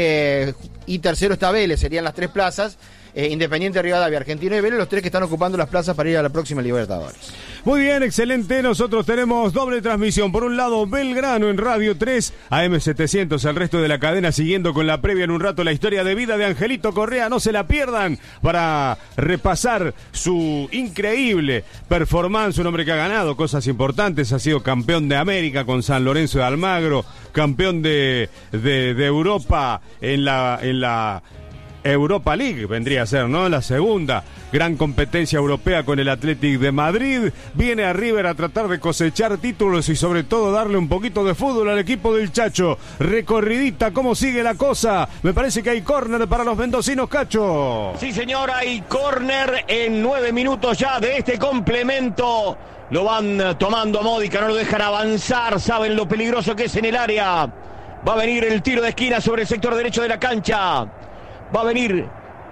y tercero está Vélez, serían las 3 plazas. Independiente Rivadavia, Argentino y Vélez, los 3 que están ocupando las plazas para ir a la próxima Libertadores. Muy bien, excelente. Nosotros tenemos doble transmisión. Por un lado, Belgrano en Radio 3, AM700, el resto de la cadena siguiendo con la previa en un rato la historia de vida de Angelito Correa. No se la pierdan para repasar su increíble performance. Un hombre que ha ganado cosas importantes, ha sido campeón de América con San Lorenzo de Almagro, campeón de Europa en la Europa League, vendría a ser, ¿no? La segunda gran competencia europea con el Athletic de Madrid. Viene a River a tratar de cosechar títulos y sobre todo darle un poquito de fútbol al equipo del Chacho. Recorridita, ¿cómo sigue la cosa? Me parece que hay córner para los mendocinos, Cacho. Sí, señor, hay córner en 9 minutos ya de este complemento. Lo van tomando a Módica, no lo dejan avanzar, saben lo peligroso que es en el área. Va a venir el tiro de esquina sobre el sector derecho de la cancha. Va a venir le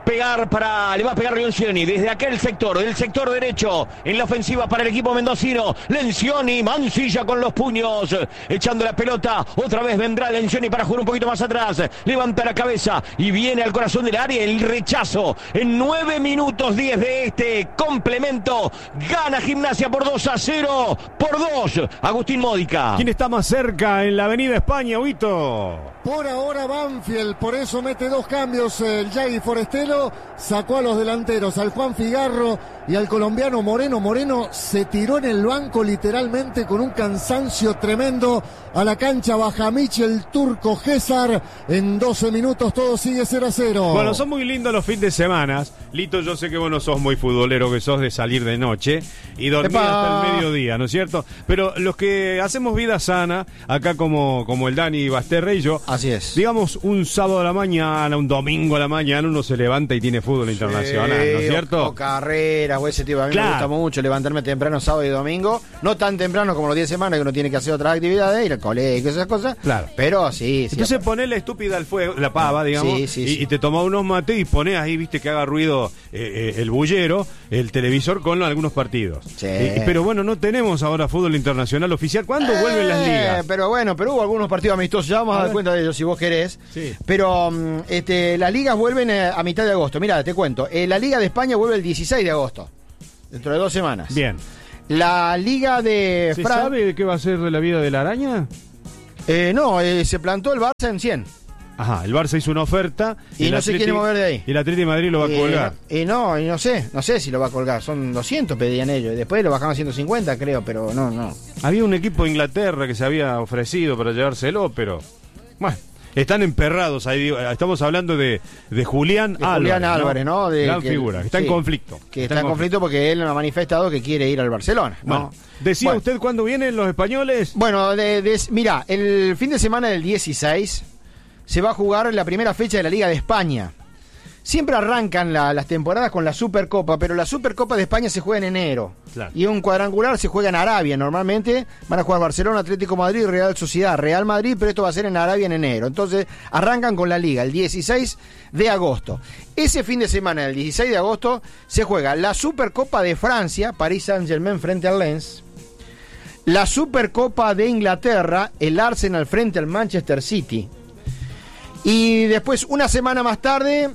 va a pegar Lencioni desde aquel sector, del sector derecho, en la ofensiva para el equipo mendocino. Lencioni, Mancilla con los puños, echando la pelota, otra vez vendrá Lencioni para jugar un poquito más atrás, levanta la cabeza y viene al corazón del área, el rechazo. En 9 minutos 10 de este complemento, gana Gimnasia por 2-0, por 2, Agustín Módica. ¿Quién está más cerca en la Avenida España, Huito? Por ahora Banfield, por eso mete 2 cambios el Yagui Forestelo. 0, sacó a los delanteros, al Juan Figarro y al colombiano Moreno. Moreno se tiró en el banco literalmente con un cansancio tremendo. A la cancha baja Michel, turco, César. En 12 minutos todo sigue 0-0. Bueno, son muy lindos los fines de semana. Lito, yo sé que vos no sos muy futbolero, que sos de salir de noche y dormir hasta el mediodía, ¿no es cierto? Pero los que hacemos vida sana, acá como el Dani Basterre y yo, así es. Digamos, un sábado a la mañana, un domingo a la mañana, uno se levanta y tiene fútbol internacional, ¿no es cierto? O carreras o ese tipo. A mí me gusta mucho levantarme temprano sábado y domingo. No tan temprano como los días de semana, que uno tiene que hacer otras actividades, ir al colegio, esas cosas. Claro. Pero sí. Entonces ponés la estúpida al fuego, la pava, digamos, y te tomás unos mates y ponés ahí, viste, que haga ruido el bullero, el televisor con algunos partidos. Sí. Pero bueno, no tenemos ahora fútbol internacional oficial. ¿Cuándo vuelven las ligas? Pero hubo algunos partidos amistosos, ya vamos a dar cuenta de ellos si vos querés. Sí. Pero las ligas vuelven a mitad de agosto. Mirá, te cuento. La Liga de España vuelve el 16 de agosto. Dentro de 2 semanas. Bien. La Liga de ¿Se sabe qué va a ser de la vida de la araña? No, se plantó el Barça en 100. Ajá, el Barça hizo una oferta y no se quiere mover de ahí. Y el Atlético de Madrid lo va a colgar. No sé si lo va a colgar. Son 200 pedían ellos. Y después lo bajaron a 150, creo, pero no. Había un equipo de Inglaterra que se había ofrecido para llevárselo, pero bueno, están emperrados ahí. Estamos hablando de Julián Álvarez, ¿no? Gran figura, que está en conflicto. Que está en conflicto porque él ha manifestado que quiere ir al Barcelona, ¿no? Bueno, ¿decía usted cuándo vienen los españoles? Bueno, mirá, el fin de semana del 16 se va a jugar la primera fecha de la Liga de España. Siempre arrancan las temporadas con la Supercopa, pero la Supercopa de España se juega en enero. Claro. Y un cuadrangular se juega en Arabia. Normalmente van a jugar Barcelona, Atlético Madrid, Real Sociedad, Real Madrid, pero esto va a ser en Arabia en enero. Entonces arrancan con la Liga el 16 de agosto. Ese fin de semana, el 16 de agosto, se juega la Supercopa de Francia, París Saint-Germain frente al Lens. La Supercopa de Inglaterra, el Arsenal frente al Manchester City. Y después, una semana más tarde,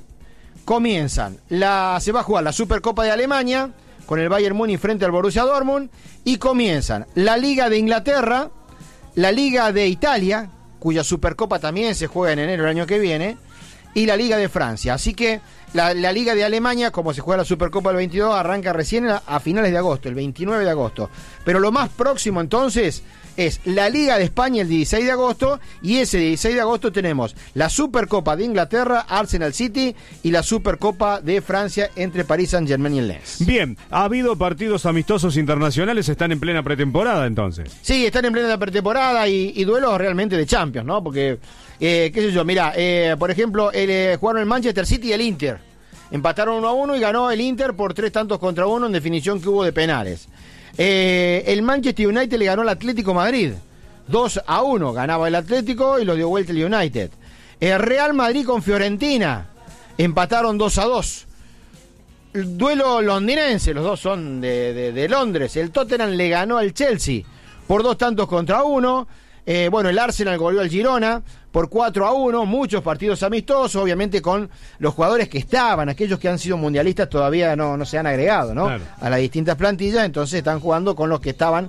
se va a jugar la Supercopa de Alemania con el Bayern Múnich frente al Borussia Dortmund, y comienzan la Liga de Inglaterra, la Liga de Italia, cuya Supercopa también se juega en enero del año que viene, y la Liga de Francia. Así que la Liga de Alemania, como se juega la Supercopa del 22, arranca recién a finales de agosto, el 29 de agosto. Pero lo más próximo entonces es la Liga de España el 16 de agosto, y ese 16 de agosto tenemos la Supercopa de Inglaterra, Arsenal City, y la Supercopa de Francia entre París Saint-Germain y el Lens. Bien, ha habido partidos amistosos internacionales, están en plena pretemporada entonces. Sí, están en plena pretemporada y duelos realmente de Champions, ¿no? Porque, qué sé yo, mirá, por ejemplo, jugaron el Manchester City y el Inter. Empataron 1-1 y ganó el Inter por 3-1 en definición que hubo de penales. El Manchester United le ganó al Atlético Madrid 2-1, ganaba el Atlético y lo dio vuelta el United. Real Madrid con Fiorentina empataron 2-2. El duelo londinense, los dos son de Londres. El Tottenham le ganó al Chelsea por 2-1. El Arsenal goleó al Girona por 4-1, muchos partidos amistosos, obviamente con los jugadores que estaban, aquellos que han sido mundialistas todavía no se han agregado, ¿no? Claro. A las distintas plantillas, entonces están jugando con los que estaban,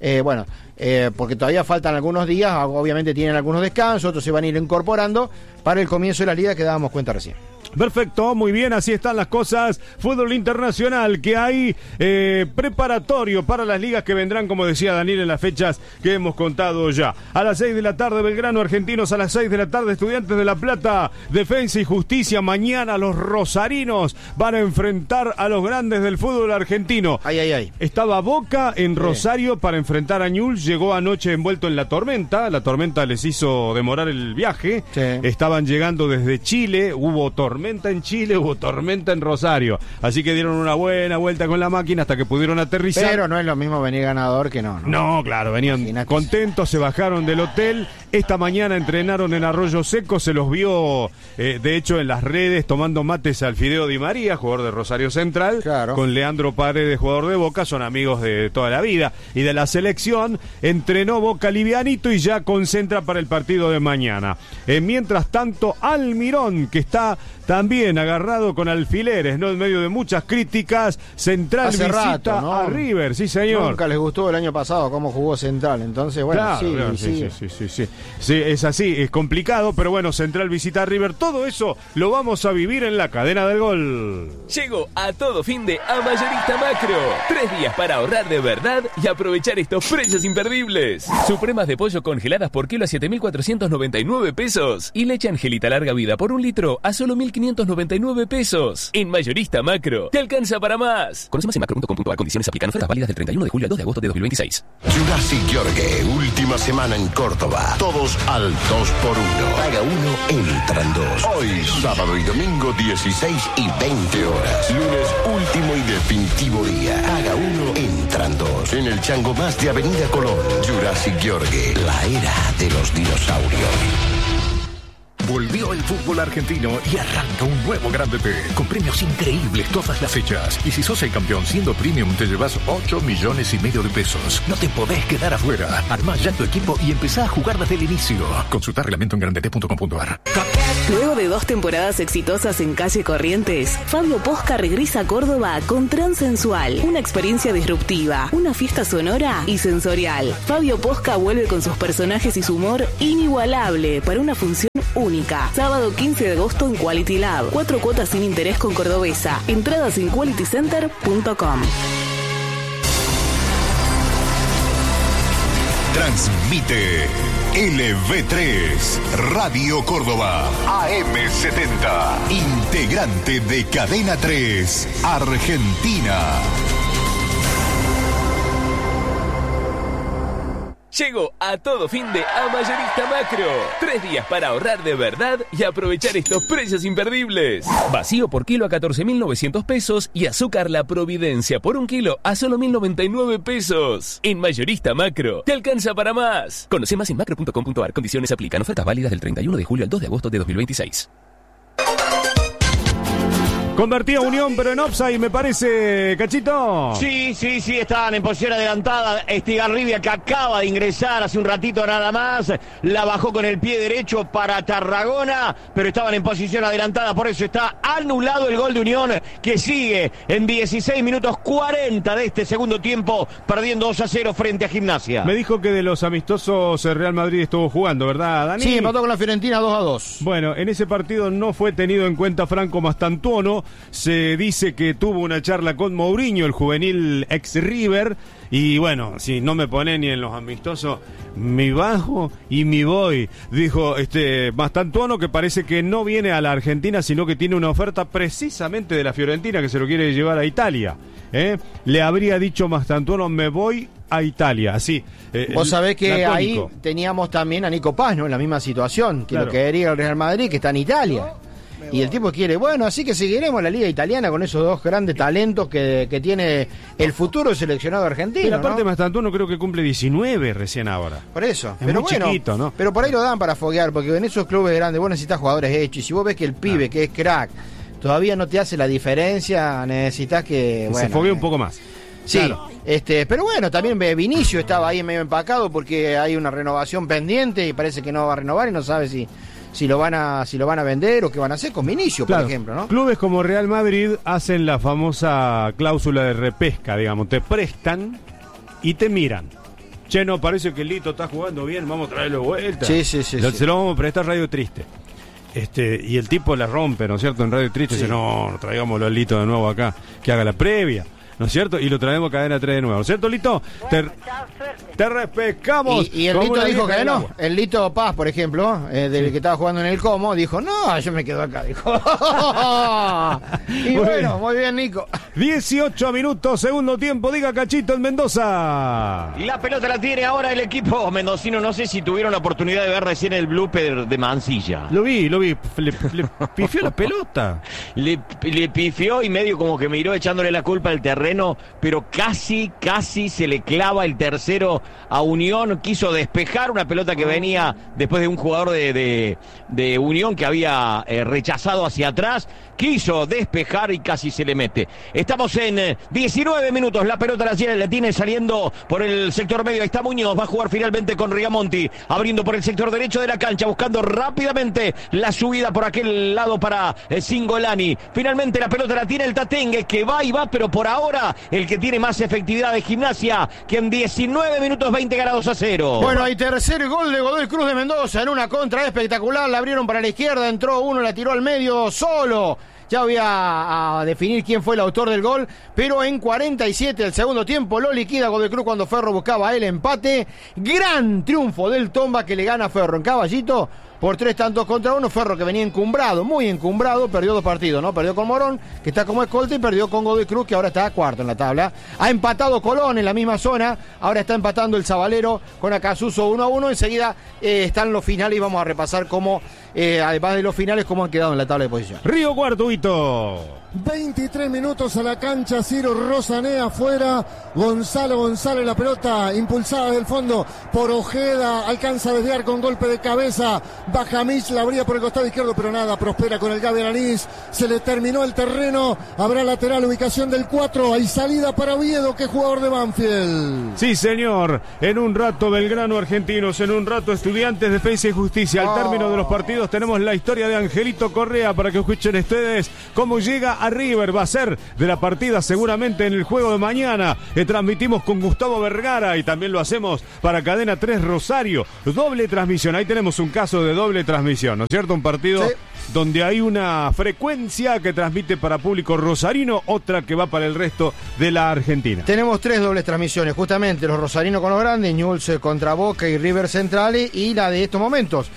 porque todavía faltan algunos días, obviamente tienen algunos descansos, otros se van a ir incorporando para el comienzo de la liga que dábamos cuenta recién. Perfecto, muy bien, así están las cosas. Fútbol internacional que hay preparatorio para las ligas que vendrán, como decía Daniel, en las fechas que hemos contado ya. A las 6 de la tarde Belgrano, Argentinos. A las 6 de la tarde Estudiantes de La Plata, Defensa y Justicia. Mañana los rosarinos van a enfrentar a los grandes del fútbol argentino. Estaba Boca en Rosario para enfrentar a Newell's. Llegó anoche envuelto en la tormenta les hizo demorar el viaje. Sí. Estaban llegando desde Chile, hubo tormenta en Chile, hubo tormenta en Rosario, así que dieron una buena vuelta con la máquina hasta que pudieron aterrizar. Pero no es lo mismo venir ganador que no. No, claro, venían contentos, se bajaron del hotel. Esta mañana entrenaron en Arroyo Seco, se los vio de hecho en las redes tomando mates al Fideo Di María, jugador de Rosario Central, claro, con Leandro Paredes, jugador de Boca, son amigos de toda la vida y de la selección. Entrenó Boca livianito y ya concentra para el partido de mañana. Mientras tanto, Almirón, que está también agarrado con alfileres, ¿no? En medio de muchas críticas, Central hace visita rato, ¿no? a River, sí señor. Nunca les gustó el año pasado cómo jugó Central, entonces bueno, claro, sí. Sí, es así, es complicado, pero bueno, Central visita a River. Todo eso lo vamos a vivir en la cadena del gol. Llego a todo fin de a Mayorista Macro. 3 días para ahorrar de verdad y aprovechar estos precios imperdibles. Supremas de pollo congeladas por kilo a 7.499 pesos. Y leche Angelita larga vida por 1 litro a solo 1.599 pesos. En Mayorista Macro, te alcanza para más. Conoce más en macro.com.ar. Condiciones aplican. Ofertas válidas del 31 de julio al 2 de agosto de 2026. Jurassic Yorgue, última semana en Córdoba. Todos al 2x1. Paga 1, entran 2. Hoy, sábado y domingo, 16 y 20 horas. Lunes, último y definitivo día. Paga 1, entran 2. En el Chango Más de Avenida Colón. Jurassic Yorgue, la era de los dinosaurios. Volvió el fútbol argentino y arranca un nuevo Grande P, con premios increíbles todas las fechas. Y si sos el campeón siendo premium, te llevas 8,5 millones de pesos. No te podés quedar afuera. Armá ya tu equipo y empezá a jugar desde el inicio. Consulta reglamento en grandep.com.ar. Luego de 2 temporadas exitosas en Calle Corrientes, Fabio Posca regresa a Córdoba con Transensual, una experiencia disruptiva, una fiesta sonora y sensorial. Fabio Posca vuelve con sus personajes y su humor inigualable para una función única. Sábado 15 de agosto en Quality Lab. 4 cuotas sin interés con Cordobesa. Entradas en qualitycenter.com. Transmite LV3 Radio Córdoba AM70, integrante de Cadena 3 Argentina. Llego a todo fin de a Mayorista Macro. 3 días para ahorrar de verdad y aprovechar estos precios imperdibles. Vacío por kilo a 14.900 pesos y azúcar La Providencia por 1 kilo a solo 1.099 pesos. En Mayorista Macro, te alcanza para más. Conoce más en macro.com.ar. Condiciones aplican. Ofertas válidas del 31 de julio al 2 de agosto de 2026. Convertía Unión, pero en offside, me parece, Cachito. Sí, estaban en posición adelantada. Estigarribia, que acaba de ingresar hace un ratito nada más, la bajó con el pie derecho para Tarragona, pero estaban en posición adelantada, por eso está anulado el gol de Unión, que sigue en 16 minutos 40 de este segundo tiempo, perdiendo 2-0 frente a Gimnasia. Me dijo que de los amistosos el Real Madrid estuvo jugando, ¿verdad, Dani? Sí, empató con la Fiorentina 2-2. Bueno, en ese partido no fue tenido en cuenta Franco Mastantuono. Se dice que tuvo una charla con Mourinho, el juvenil ex River, y bueno, si no me pone ni en los amistosos, me bajo y me voy, dijo Mastantuono, que parece que no viene a la Argentina, sino que tiene una oferta precisamente de la Fiorentina, que se lo quiere llevar a Italia. Le habría dicho Mastantuono, me voy a Italia, así. Vos sabés que latónico. ahí teníamos también a Nico Paz, ¿no? En la misma situación, que claro, lo quería el Real Madrid, que está en Italia. Y el tipo quiere, bueno, así que seguiremos la liga italiana con esos 2 grandes talentos que tiene el futuro seleccionado argentino. Pero aparte, ¿no? Mastantuono creo que cumple 19 recién ahora. Por eso, es pero muy bueno, chiquito, ¿no? Pero por ahí lo dan para foguear, porque en esos clubes grandes vos necesitas jugadores hechos, y si vos ves que el pibe, que es crack, todavía no te hace la diferencia, necesitas que se foguee un poco más. Sí, claro. Pero bueno, también Vinicio estaba ahí medio empacado porque hay una renovación pendiente y parece que no va a renovar y no sabe si lo van a vender o qué van a hacer con Vinicio, claro, por ejemplo, ¿no? Clubes como Real Madrid hacen la famosa cláusula de repesca, digamos, te prestan y te miran. Che, no, parece que el Lito está jugando bien, vamos a traerlo de vuelta. Sí. Se lo vamos a prestar Radio Triste. Y el tipo la rompe, ¿no es cierto? En Radio Triste dice, no, traigámoslo al Lito de nuevo acá, que haga la previa, ¿no es cierto? Y lo traemos a Cadena 3 de nuevo, ¿no es cierto, Lito? Te repescamos. Y el Lito dijo que no. El Lito Paz, por ejemplo, del que estaba jugando en el Como, dijo, no, yo me quedo acá, dijo. Y bueno, muy bien, Nico. 18 minutos, segundo tiempo, diga Cachito en Mendoza. Y la pelota la tiene ahora el equipo mendocino. No sé si tuvieron la oportunidad de ver recién el blooper de Mancilla. Lo vi. Le pifió la pelota. Le pifió y medio como que miró echándole la culpa al terreno, pero casi se le clava el tercero a Unión. Quiso despejar una pelota que venía después de un jugador de Unión que había rechazado hacia atrás. quiso despejar y casi se le mete. Estamos en 19 minutos, la pelota la tiene saliendo por el sector medio, ahí está Muñoz, va a jugar finalmente con Rigamonti, abriendo por el sector derecho de la cancha, buscando rápidamente la subida por aquel lado para Cingolani. Finalmente la pelota la tiene el Tatengue, que va y va, pero por ahora el que tiene más efectividad de Gimnasia, que en 19 minutos 20 ganados a 0. Bueno, hay tercer gol de Godoy Cruz de Mendoza en una contra espectacular, la abrieron para la izquierda, entró uno, la tiró al medio solo. Ya voy a definir quién fue el autor del gol, pero en 47 del segundo tiempo lo liquida Godoy Cruz cuando Ferro buscaba el empate. Gran triunfo del Tomba, que le gana a Ferro en Caballito por 3-1. Ferro, que venía encumbrado, muy encumbrado, perdió 2 partidos, ¿no? Perdió con Morón, que está como escolta, y perdió con Godoy Cruz, que ahora está cuarto en la tabla. Ha empatado Colón en la misma zona, ahora está empatando el Zabalero con Acasuso 1-1. Enseguida están los finales y vamos a repasar cómo, además de los finales, cómo han quedado en la tabla de posición. Río Cuarto, Hito. 23 minutos a la cancha, Ciro Rosané afuera, Gonzalo González, la pelota impulsada del fondo por Ojeda, alcanza a desviar con golpe de cabeza, Bajamich la abría por el costado izquierdo, pero nada, prospera con el Gaby Alanís, se le terminó el terreno, habrá lateral, ubicación del 4, hay salida para Oviedo, que es jugador de Banfield. Sí, señor, en un rato Belgrano Argentinos, en un rato Estudiantes, Defensa y Justicia. Al término de los partidos tenemos la historia de Angelito Correa para que escuchen ustedes cómo llega a River. Va a ser de la partida seguramente en el juego de mañana. Transmitimos con Gustavo Vergara y también lo hacemos para Cadena 3 Rosario. Doble transmisión, ahí tenemos un caso de doble transmisión, ¿no es cierto? Un partido donde hay una frecuencia que transmite para público rosarino, otra que va para el resto de la Argentina. Tenemos 3 dobles transmisiones, justamente los rosarinos con los grandes, Newell's contra Boca y River Central, y la de estos momentos.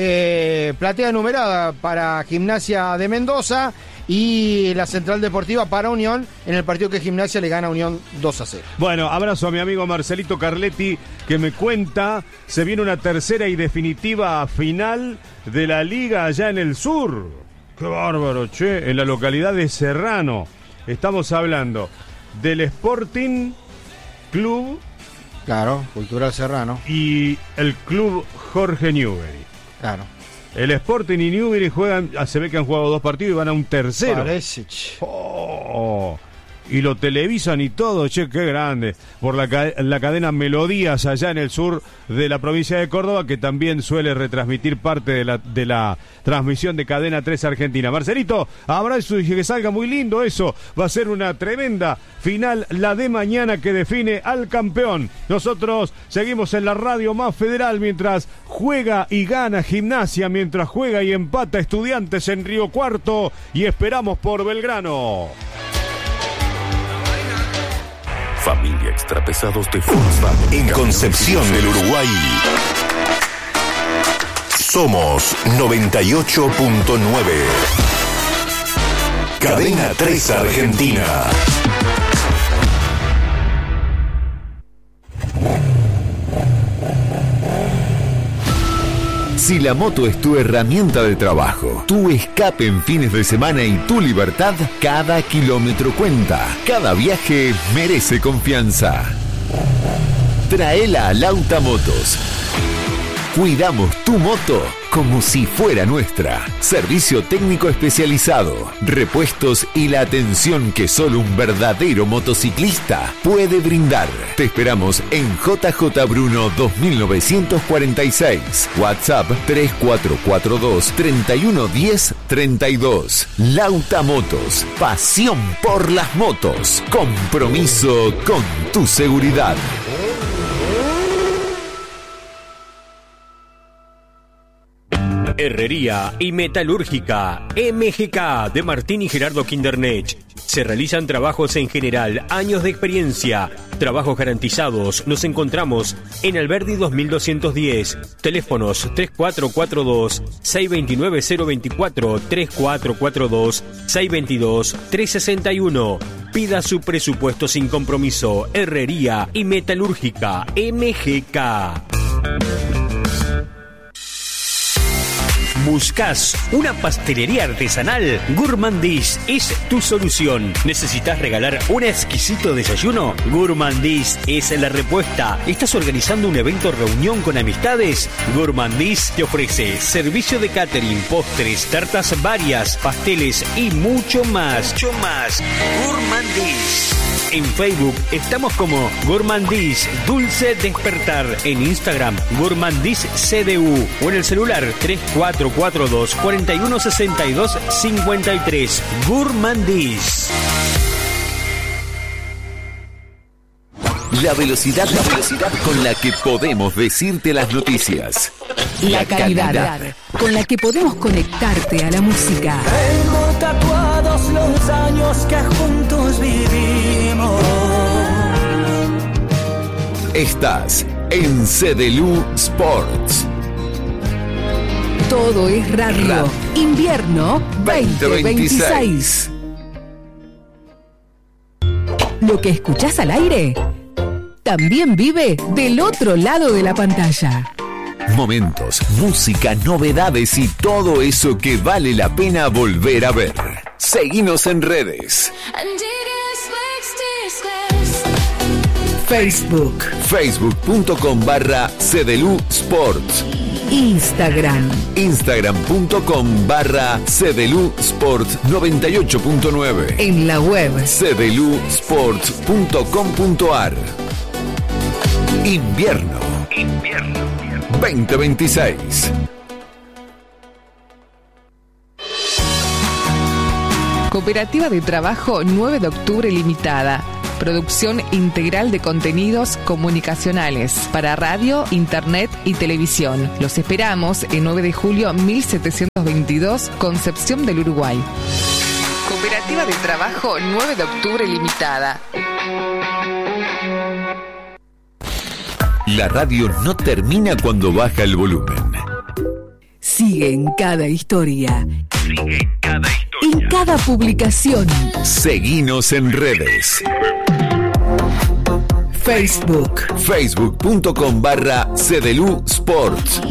Platea numerada para Gimnasia de Mendoza y la Central Deportiva para Unión, en el partido que Gimnasia le gana a Unión 2-0. Bueno, abrazo a mi amigo Marcelito Carletti, que me cuenta, se viene una tercera y definitiva final de la Liga allá en el sur. ¡Qué bárbaro, che! En la localidad de Serrano. Estamos hablando del Sporting Club. Claro, Cultural Serrano. Y el Club Jorge Newbery. Claro. El Sporting y Newbery juegan, se ve que han jugado 2 partidos y van a un tercero. Parece. Y lo televisan y todo, che, qué grande. Por la cadena Melodías allá en el sur de la provincia de Córdoba, que también suele retransmitir parte de la transmisión de Cadena 3 Argentina. Marcelito, abrazo y que salga muy lindo eso. Va a ser una tremenda final, la de mañana, que define al campeón. Nosotros seguimos en la radio más federal mientras juega y gana Gimnasia, mientras juega y empata Estudiantes en Río Cuarto, y esperamos por Belgrano. Familia Extrapesados de Volkswagen. En Concepción del Uruguay somos 98.9. Cadena 3 Argentina. Si la moto es tu herramienta de trabajo, tu escape en fines de semana y tu libertad, cada kilómetro cuenta. Cada viaje merece confianza. Traela a Lauta Motos. Cuidamos tu moto como si fuera nuestra. Servicio técnico especializado, repuestos y la atención que solo un verdadero motociclista puede brindar. Te esperamos en JJ Bruno 2946. WhatsApp 3442 3110 32. Lauta Motos. Pasión por las motos. Compromiso con tu seguridad. Herrería y Metalúrgica MGK de Martín y Gerardo Kindernech. Se realizan trabajos en general, años de experiencia, trabajos garantizados. Nos encontramos en Alberdi 2210. Teléfonos 3442-629-024, 3442-622-361. Pida su presupuesto sin compromiso. Herrería y Metalúrgica MGK. ¿Buscas una pastelería artesanal? Gourmandis es tu solución. ¿Necesitas regalar un exquisito desayuno? Gourmandis es la respuesta. ¿Estás organizando un evento reunión con amistades? Gourmandis te ofrece servicio de catering, postres, tartas varias, pasteles y mucho más. Gourmandis. En Facebook estamos como Gourmandis Dulce Despertar. En Instagram, Gourmandis CDU. O en el celular 3442 4162 53. Gourmandis. La velocidad con la que podemos decirte las noticias. La calidad con la que podemos conectarte a la música. Tengo tatuados los años que juntos vivimos. Estás en CDLU Sports. Todo es radio. Invierno 2026. Lo que escuchás al aire también vive del otro lado de la pantalla. Momentos, música, novedades y todo eso que vale la pena volver a ver. Seguinos en redes. Facebook. Facebook.com/CDLU Sports. Instagram.com/CDLU Sports 98.9. En la web cdlusports.com.ar. Invierno 2026. Cooperativa de Trabajo 9 de Octubre Limitada. Producción integral de contenidos comunicacionales para radio, internet y televisión. Los esperamos en 9 de julio 1722, Concepción del Uruguay. Cooperativa de Trabajo 9 de Octubre Limitada. La radio no termina cuando baja el volumen. Sigue en cada historia. En cada publicación. Seguinos en redes. Facebook. Facebook.com/CDLU Sports.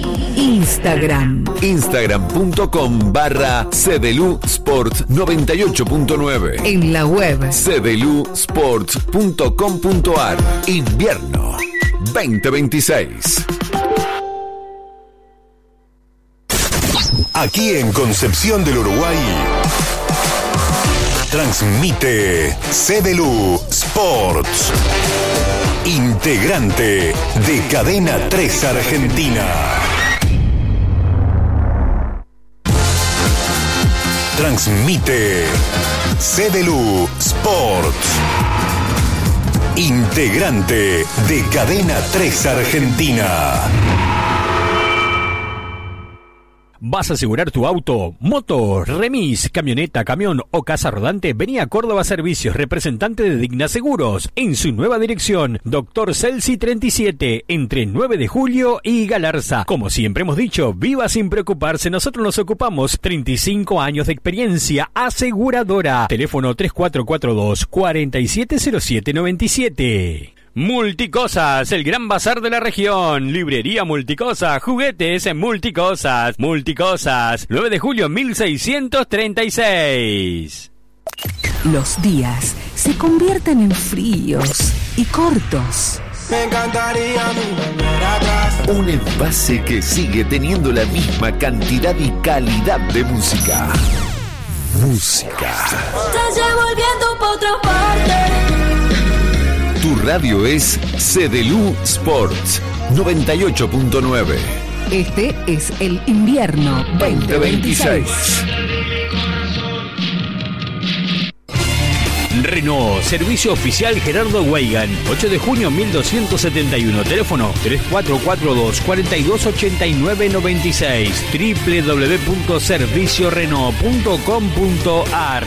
Instagram.com/CDLU Sports 98.9. En la web cdlusports.com.ar. Invierno 2026. Aquí en Concepción del Uruguay transmite CDLU Sports, integrante de Cadena 3 Argentina. Transmite CDLU Sports, integrante de Cadena 3 Argentina. ¿Vas a asegurar tu auto, moto, remis, camioneta, camión o casa rodante? Vení a Córdoba Servicios, representante de Digna Seguros, en su nueva dirección, Dr. Celsi 37, entre 9 de julio y Galarza. Como siempre hemos dicho, viva sin preocuparse, nosotros nos ocupamos. 35 años de experiencia aseguradora. Teléfono 3442 470797. Multicosas, el gran bazar de la región. Librería Multicosas, juguetes en Multicosas. Multicosas, 9 de julio 1636. Los días se convierten en fríos y cortos. Me encantaría volver atrás. Un envase que sigue teniendo la misma cantidad y calidad de música. Música. Estás ya volviendo pa' otra parte. Tu radio es CDLU Sports 98.9. Este es el invierno 2026. Renault, servicio oficial Gerardo Weigan, 8 de junio 1271, teléfono 3442 428996, www.serviciorenault.com.ar.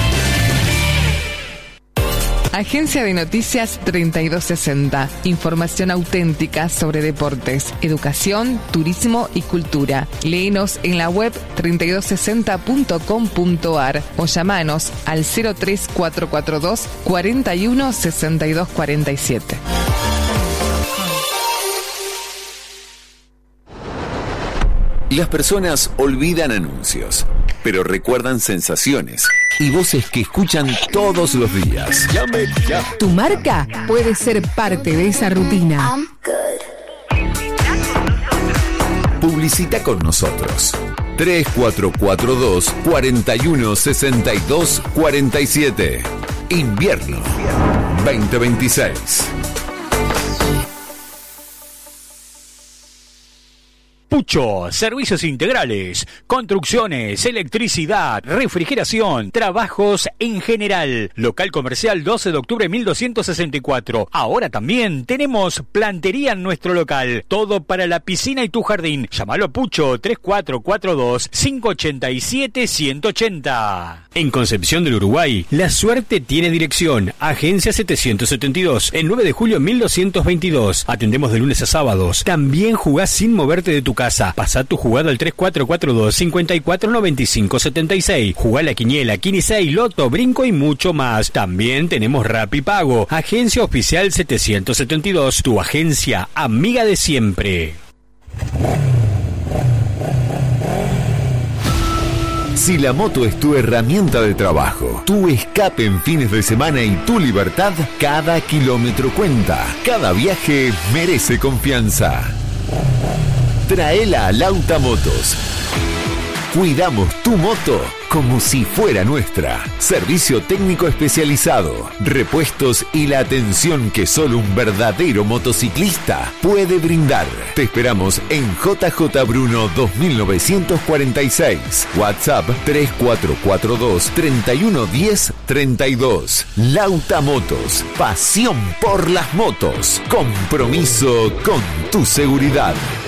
Agencia de Noticias 3260. Información auténtica sobre deportes, educación, turismo y cultura. Léenos en la web 3260.com.ar o llamanos al 03442 41 62 47. Las personas olvidan anuncios, pero recuerdan sensaciones y voces que escuchan todos los días. Llame ya. Tu marca puede ser parte de esa rutina. Publicita con nosotros. 3442 41 62 47. Invierno 2026. Pucho, servicios integrales, construcciones, electricidad, refrigeración, trabajos en general. Local comercial 12 de octubre 1264. Ahora también tenemos plantería en nuestro local. Todo para la piscina y tu jardín. Llámalo a Pucho 3442-587-180. En Concepción del Uruguay, la suerte tiene dirección. Agencia 772, el 9 de julio 1222. Atendemos de lunes a sábados. También jugás sin moverte de tu casa. Pasá tu jugada al 3442-549576. Jugá la quiniela, Quinisei, Loto, Brinco y mucho más. También tenemos Rapipago. Agencia Oficial 772, tu agencia amiga de siempre. Si la moto es tu herramienta de trabajo, tu escape en fines de semana y tu libertad, cada kilómetro cuenta. Cada viaje merece confianza. Traela a Lauta Motos. Cuidamos tu moto como si fuera nuestra. Servicio técnico especializado, repuestos y la atención que solo un verdadero motociclista puede brindar. Te esperamos en JJ Bruno 2946. WhatsApp 3442 3110 32. Lauta Motos. Pasión por las motos. Compromiso con tu seguridad.